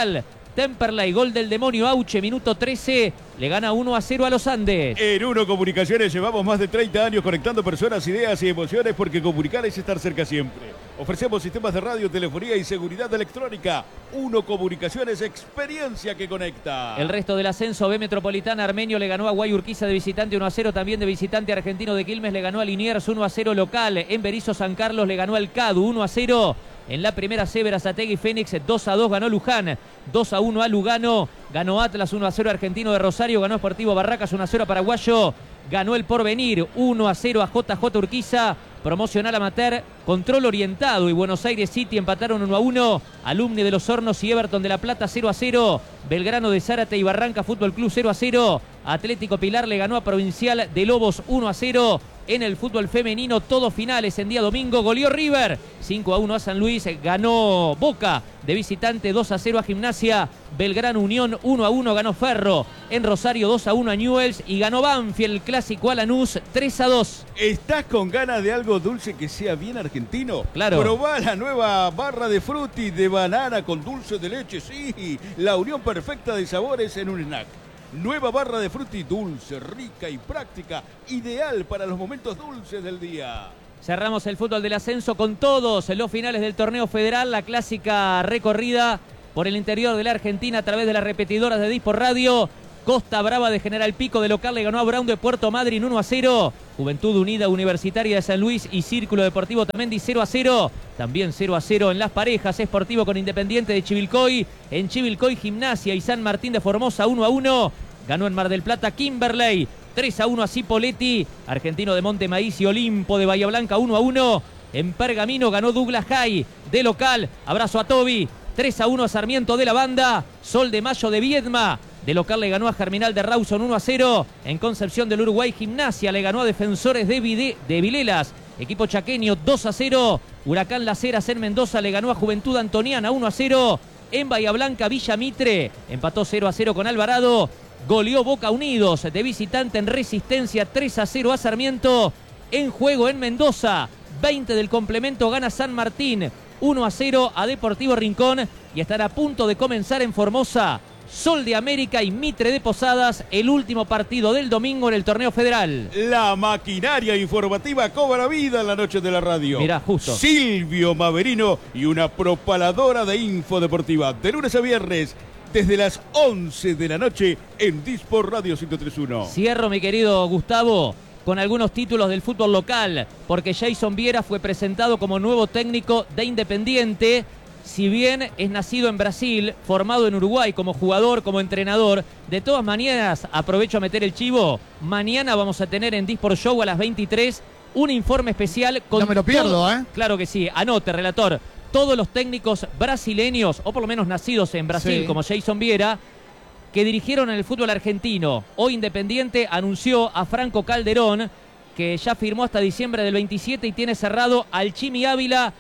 S2: Temperley, gol del demonio Auche, minuto trece, le gana uno a cero a los Andes.
S3: En Uno Comunicaciones llevamos más de treinta años conectando personas, ideas y emociones, porque comunicar es estar cerca siempre. Ofrecemos sistemas de radio, telefonía y seguridad electrónica. Uno Comunicaciones, experiencia que conecta.
S2: El resto del ascenso, B Metropolitana, Armenio le ganó a Guayurquiza de visitante uno a cero, también de visitante Argentino de Quilmes le ganó a Liniers uno a cero local. En Berizo San Carlos le ganó al Cadu uno a cero. En la primera C, Berazategui Fénix dos a dos ganó Luján, dos a uno a Lugano, ganó Atlas uno a cero Argentino de Rosario, ganó Sportivo Barracas uno a cero Paraguayo, ganó el Porvenir uno a cero a J J Urquiza, Promocional Amateur, Control Orientado y Buenos Aires City empataron uno a uno, Alumni de los Hornos y Everton de La Plata cero a cero, Belgrano de Zárate y Barranca Fútbol Club cero a cero, Atlético Pilar le ganó a Provincial de Lobos uno a cero. En el fútbol femenino, todos finales en día domingo, goleó River, cinco a uno a San Luis, ganó Boca de visitante dos a cero a Gimnasia, Belgrano Unión uno a uno ganó Ferro, en Rosario dos a uno a Newell's y ganó Banfield, el clásico a Lanús tres a dos.
S3: ¿Estás con ganas de algo dulce que sea bien argentino?
S2: Claro.
S3: Probá la nueva barra de frutti de banana con dulce de leche, sí, la unión perfecta de sabores en un snack. Nueva barra de frutti dulce, rica y práctica, ideal para los momentos dulces del día.
S2: Cerramos el fútbol del ascenso con todos los finales del torneo federal, la clásica recorrida por el interior de la Argentina a través de las repetidoras de Dispor Radio. Costa Brava de General Pico de local le ganó a Brown de Puerto Madryn uno a cero. Juventud Unida Universitaria de San Luis y Círculo Deportivo Tamendi cero a cero. También cero a cero en las parejas. Sportivo con Independiente de Chivilcoy. En Chivilcoy Gimnasia y San Martín de Formosa uno a uno. Ganó en Mar del Plata Kimberley. tres a uno a Cipolletti. Argentino de Monte Maíz y Olimpo de Bahía Blanca uno a uno. En Pergamino ganó Douglas High de local. Abrazo a Toby. tres a uno a Sarmiento de la Banda. Sol de Mayo de Viedma. De local le ganó a Germinal de Rawson uno a cero. En Concepción del Uruguay Gimnasia le ganó a Defensores de, Vide, de Vilelas. Equipo chaqueño dos a cero. Huracán Las Heras en Mendoza le ganó a Juventud Antoniana uno a cero. En Bahía Blanca Villa Mitre empató cero a cero con Alvarado. Goleó Boca Unidos de visitante en Resistencia tres a cero a Sarmiento. En juego en Mendoza. veinte del complemento gana San Martín uno a cero a Deportivo Rincón. Y estará a punto de comenzar en Formosa Sol de América y Mitre de Posadas, el último partido del domingo en el torneo federal.
S3: La maquinaria informativa cobra vida en la noche de la radio.
S2: Mirá, justo.
S3: Silvio Maverino y una propaladora de info deportiva. De lunes a viernes, desde las once de la noche en Dispor Radio ciento tres punto uno.
S2: Cierro, mi querido Gustavo, con algunos títulos del fútbol local, porque Jason Viera fue presentado como nuevo técnico de Independiente. Si bien es nacido en Brasil, formado en Uruguay como jugador, como entrenador, de todas maneras, aprovecho a meter el chivo, mañana vamos a tener en Dispor Show a las veintitrés un informe especial con...
S1: No me lo pierdo,
S2: todo...
S1: ¿eh?
S2: Claro que sí, anote, relator, todos los técnicos brasileños, o por lo menos nacidos en Brasil,
S1: sí,
S2: como Jason Viera, que dirigieron en el fútbol argentino. Hoy Independiente anunció a Franco Calderón, que ya firmó hasta diciembre del veintisiete y tiene cerrado al Chimi Ávila.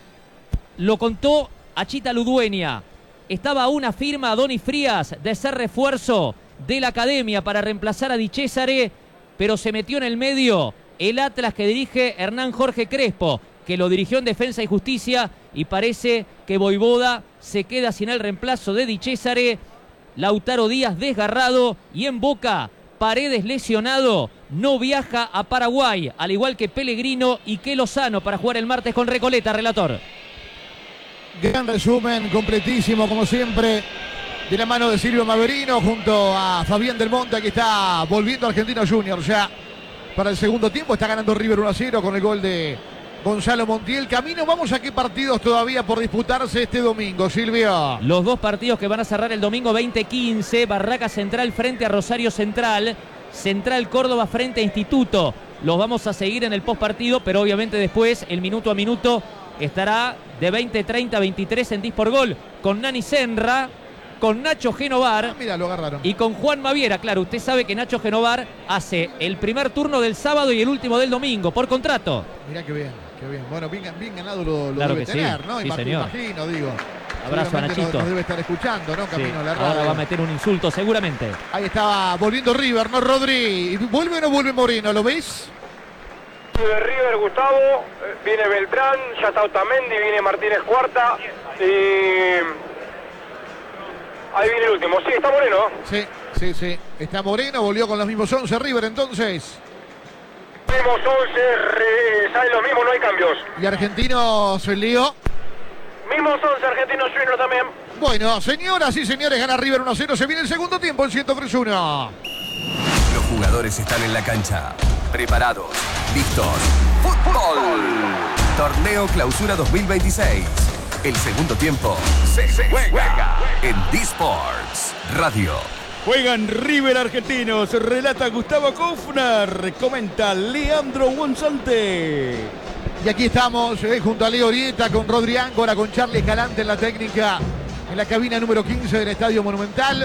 S2: Lo contó a Chita Ludueña. Estaba a una firma a Doni Frías de ser refuerzo de la academia para reemplazar a Di Cesare, pero se metió en el medio el Atlas que dirige Hernán Jorge Crespo, que lo dirigió en Defensa y Justicia, y parece que Voivoda se queda sin el reemplazo de Di Cesare. Lautaro Díaz desgarrado y en Boca Paredes lesionado, no viaja a Paraguay, al igual que Pellegrino y que Lozano para jugar el martes con Recoleta, relator.
S1: Gran resumen, completísimo como siempre, de la mano de Silvio Maverino junto a Fabián Del Monte, que está volviendo a Argentino Juniors ya para el segundo tiempo. Está ganando River uno a cero con el gol de Gonzalo Montiel. Camino, vamos a qué partidos todavía por disputarse este domingo, Silvio.
S2: Los dos partidos que van a cerrar el domingo veinte quince, Barraca Central frente a Rosario Central, Central Córdoba frente a Instituto. Los vamos a seguir en el postpartido, pero obviamente después, el minuto a minuto, estará de veinte treinta a veintitrés en Dispor Gol con Nani Senra, con Nacho Genovar
S1: ah, mira, lo agarraron.
S2: Y con Juan Maviera. Claro, usted sabe que Nacho Genovar hace el primer turno del sábado y el último del domingo, por contrato.
S1: Mirá qué bien, qué bien. Bueno, bien, bien ganado lo, lo
S2: claro
S1: debe
S2: que
S1: tener,
S2: sí.
S1: ¿no?
S2: Sí,
S1: Imagino,
S2: señor.
S1: imagino, digo.
S2: Abrazo a Nachito.
S1: Nos debe estar escuchando, ¿no? Camino
S2: sí,
S1: a la radio.
S2: ahora va a meter un insulto seguramente.
S1: Ahí estaba volviendo River, ¿no, Rodri? ¿Vuelve o no vuelve Moreno? ¿Lo veis?
S5: De River, Gustavo, viene Beltrán, ya está Otamendi, viene Martínez Cuarta y Ahí viene el último. Sí, está Moreno.
S1: Sí, sí, sí. Está Moreno, volvió con los mismos once River entonces.
S5: Mismos once, re... salen los mismos, no hay cambios.
S1: Y Argentinos el lío.
S5: Mismos once, Argentinos Junior también.
S1: Bueno, señoras y señores, gana River uno a cero. Se viene el segundo tiempo en ciento tres uno.
S6: Los jugadores están en la cancha, preparados, listos. ¡Fútbol! Torneo Clausura dos mil veintiséis. El segundo tiempo se juega en D-Sports Radio.
S3: Juegan River Argentinos, relata Gustavo Kofner, comenta Leandro Gonzante.
S1: Y aquí estamos eh, junto a Leo Orieta, con Rodri Áncora, con Charlie Escalante en la técnica, en la cabina número quince del Estadio Monumental,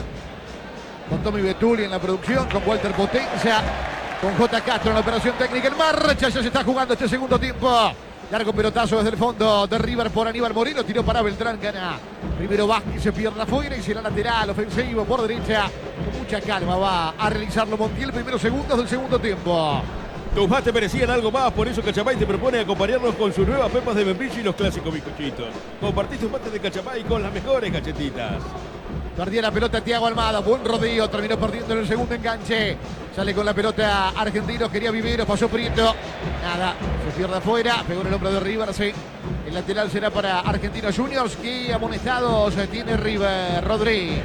S1: con Tommy Betuli en la producción, con Walter Potenza, con J. Castro en la operación técnica en marcha. Ya se está jugando este segundo tiempo. Largo pelotazo desde el fondo de River por Aníbal Moreno, tiró para Beltrán, gana primero Vázquez, se pierde afuera y será lateral ofensivo por derecha. Con mucha calma va a realizarlo Montiel, primeros segundos del segundo tiempo.
S3: Tus mates merecían algo más, por eso Cachamay te propone acompañarnos con sus nuevas pepas de membrillo y los clásicos bizcochitos. Compartí tus mates de Cachamay con las mejores galletitas.
S1: Perdía la pelota Thiago Almada, buen rodeo, terminó perdiendo en el segundo enganche. Sale con la pelota Argentinos, quería Viveros, pasó Prieto. Nada, se pierde afuera, pegó en el hombro de River, sí. El lateral será para Argentinos Juniors, que amonestados tiene River. Rodri.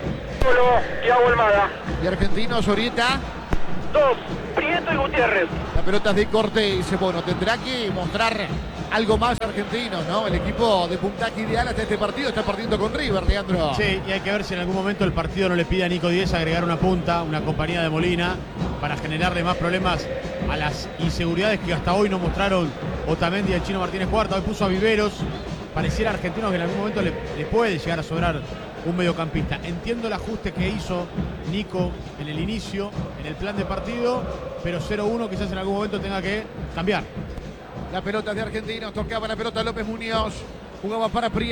S5: Solo Thiago Almada.
S1: Y Argentinos, Orieta.
S5: Dos, Prieto y Gutiérrez.
S1: La pelota es de Cortés. Bueno, tendrá que mostrar algo más Argentinos, ¿no? El equipo de puntaje ideal hasta este partido está partiendo con River, Leandro.
S4: Sí, y hay que ver si en algún momento el partido no le pide a Nico Díez agregar una punta, una compañía de Molina, para generarle más problemas a las inseguridades que hasta hoy no mostraron Otamendi y el Chino Martínez Cuarta. Hoy puso a Viveros. Pareciera Argentinos que en algún momento le, le puede llegar a sobrar un mediocampista. Entiendo el ajuste que hizo Nico en el inicio, en el plan de partido, pero cero uno quizás en algún momento tenga que cambiar.
S1: La pelota de Argentinos, tocaba la pelota López Muñoz, jugaba para Prieto.